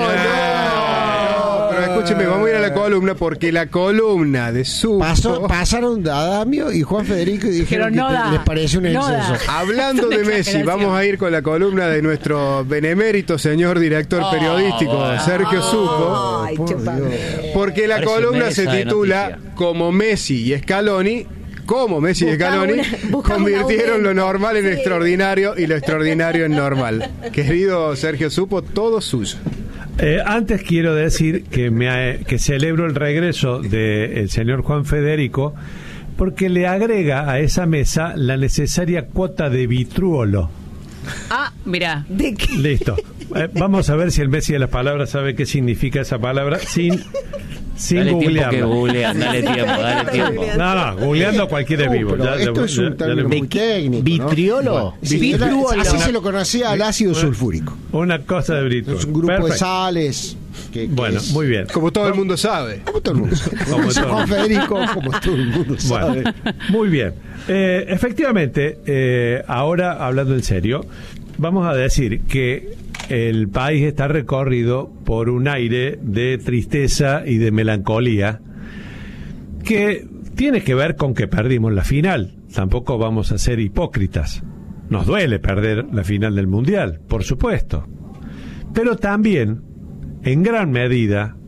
[SPEAKER 1] no, pero escúcheme, vamos a ir a la columna porque la columna de Supo.
[SPEAKER 5] Pasaron Adamio y Juan Federico y dijeron
[SPEAKER 4] Pero no
[SPEAKER 5] que
[SPEAKER 4] da.
[SPEAKER 5] les parece un
[SPEAKER 4] No
[SPEAKER 5] exceso.
[SPEAKER 4] da.
[SPEAKER 1] Hablando de Messi,
[SPEAKER 4] exageración.
[SPEAKER 1] vamos a ir con la columna de nuestro benemérito señor director periodístico,
[SPEAKER 6] bueno.
[SPEAKER 1] Sergio Supo.
[SPEAKER 2] Ay,
[SPEAKER 5] Por
[SPEAKER 2] chupamedia.
[SPEAKER 1] Porque la
[SPEAKER 6] Parece
[SPEAKER 1] columna se
[SPEAKER 6] mesa de
[SPEAKER 1] titula
[SPEAKER 6] noticia.
[SPEAKER 1] Como Messi y Scaloni. Como Messi y
[SPEAKER 2] Buscaba
[SPEAKER 1] Scaloni
[SPEAKER 2] buscaba
[SPEAKER 1] convirtieron
[SPEAKER 2] un
[SPEAKER 1] lo
[SPEAKER 2] aumento.
[SPEAKER 1] normal en
[SPEAKER 2] Sí.
[SPEAKER 1] extraordinario y lo extraordinario en normal. Querido Sergio Supo, todo suyo.
[SPEAKER 8] Antes quiero decir que celebro el regreso del señor Juan Federico porque le agrega a esa mesa la necesaria cuota de vitruolo.
[SPEAKER 4] Ah, mirá.
[SPEAKER 2] ¿De qué?
[SPEAKER 8] Listo. Vamos a ver si el Messi de las palabras sabe qué significa esa palabra sin
[SPEAKER 6] Dale tiempo que
[SPEAKER 8] googlearla.
[SPEAKER 6] googlean, dale tiempo.
[SPEAKER 8] No, googleando cualquiera es vivo.
[SPEAKER 5] Pero esto es un término muy técnico.
[SPEAKER 3] ¿Vitriolo?
[SPEAKER 5] Sí,
[SPEAKER 3] Vitruolo.
[SPEAKER 5] así se lo conocía al ácido sulfúrico.
[SPEAKER 8] Una cosa de vitruolo.
[SPEAKER 5] Es un grupo de
[SPEAKER 8] Perfecto.
[SPEAKER 5] sales. Que
[SPEAKER 8] Bueno,
[SPEAKER 5] es-
[SPEAKER 8] muy bien.
[SPEAKER 1] Como todo el mundo sabe.
[SPEAKER 5] Como todo el mundo sabe.
[SPEAKER 8] Como todo el
[SPEAKER 5] Juan
[SPEAKER 8] mundo.
[SPEAKER 5] Federico, como todo el mundo sabe.
[SPEAKER 8] Bueno, muy bien. Efectivamente, ahora hablando en serio, vamos a decir que el país está recorrido por un aire de tristeza y de melancolía que tiene que ver con que perdimos la final. Tampoco vamos a ser hipócritas. Nos duele perder la final del Mundial, por supuesto. Pero también, en gran medida,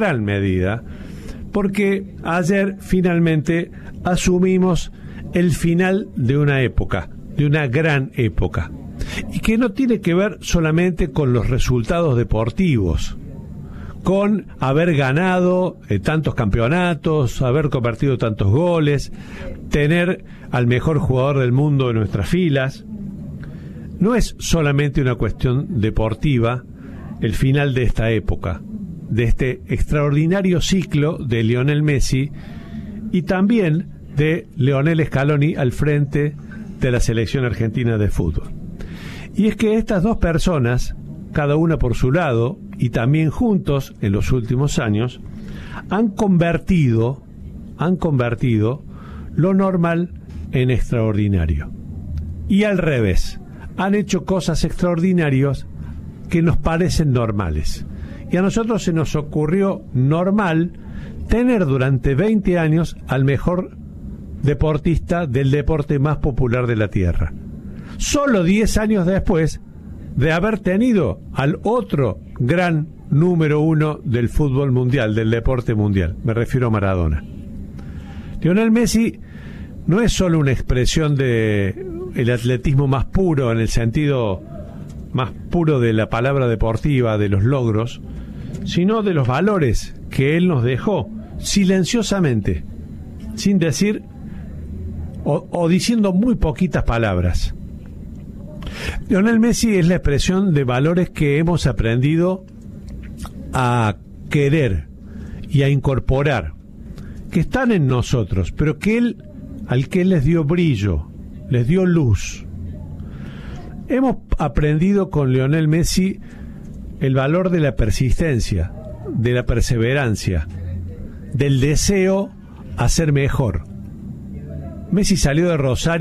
[SPEAKER 8] porque ayer finalmente asumimos el final de una época, de una gran época, y que no tiene que ver solamente con los resultados deportivos, con haber ganado tantos campeonatos, haber convertido tantos goles, tener al mejor jugador del mundo en nuestras filas. No es solamente una cuestión deportiva el final de esta época, de este extraordinario ciclo de Lionel Messi y también de Lionel Scaloni al frente de la selección argentina de fútbol. Y es que estas dos personas, cada una por su lado y también juntos en los últimos años, han convertido lo normal en extraordinario. Y al revés, han hecho cosas extraordinarias que nos parecen normales. Y a nosotros se nos ocurrió normal tener durante 20 años al mejor deportista del deporte más popular de la Tierra. Solo 10 años después de haber tenido al otro gran número uno del fútbol mundial, del deporte mundial. Me refiero a Maradona. Lionel Messi no es solo una expresión de el atletismo más puro, en el sentido más puro de la palabra deportiva, de los logros, sino de los valores que él nos dejó silenciosamente, sin decir o diciendo muy poquitas palabras. Lionel Messi es la expresión de valores que hemos aprendido a querer y a incorporar, que están en nosotros, pero que al que él les dio brillo, les dio luz. Hemos aprendido con Lionel Messi el valor de la persistencia, de la perseverancia, del deseo a ser mejor. Messi salió de Rosario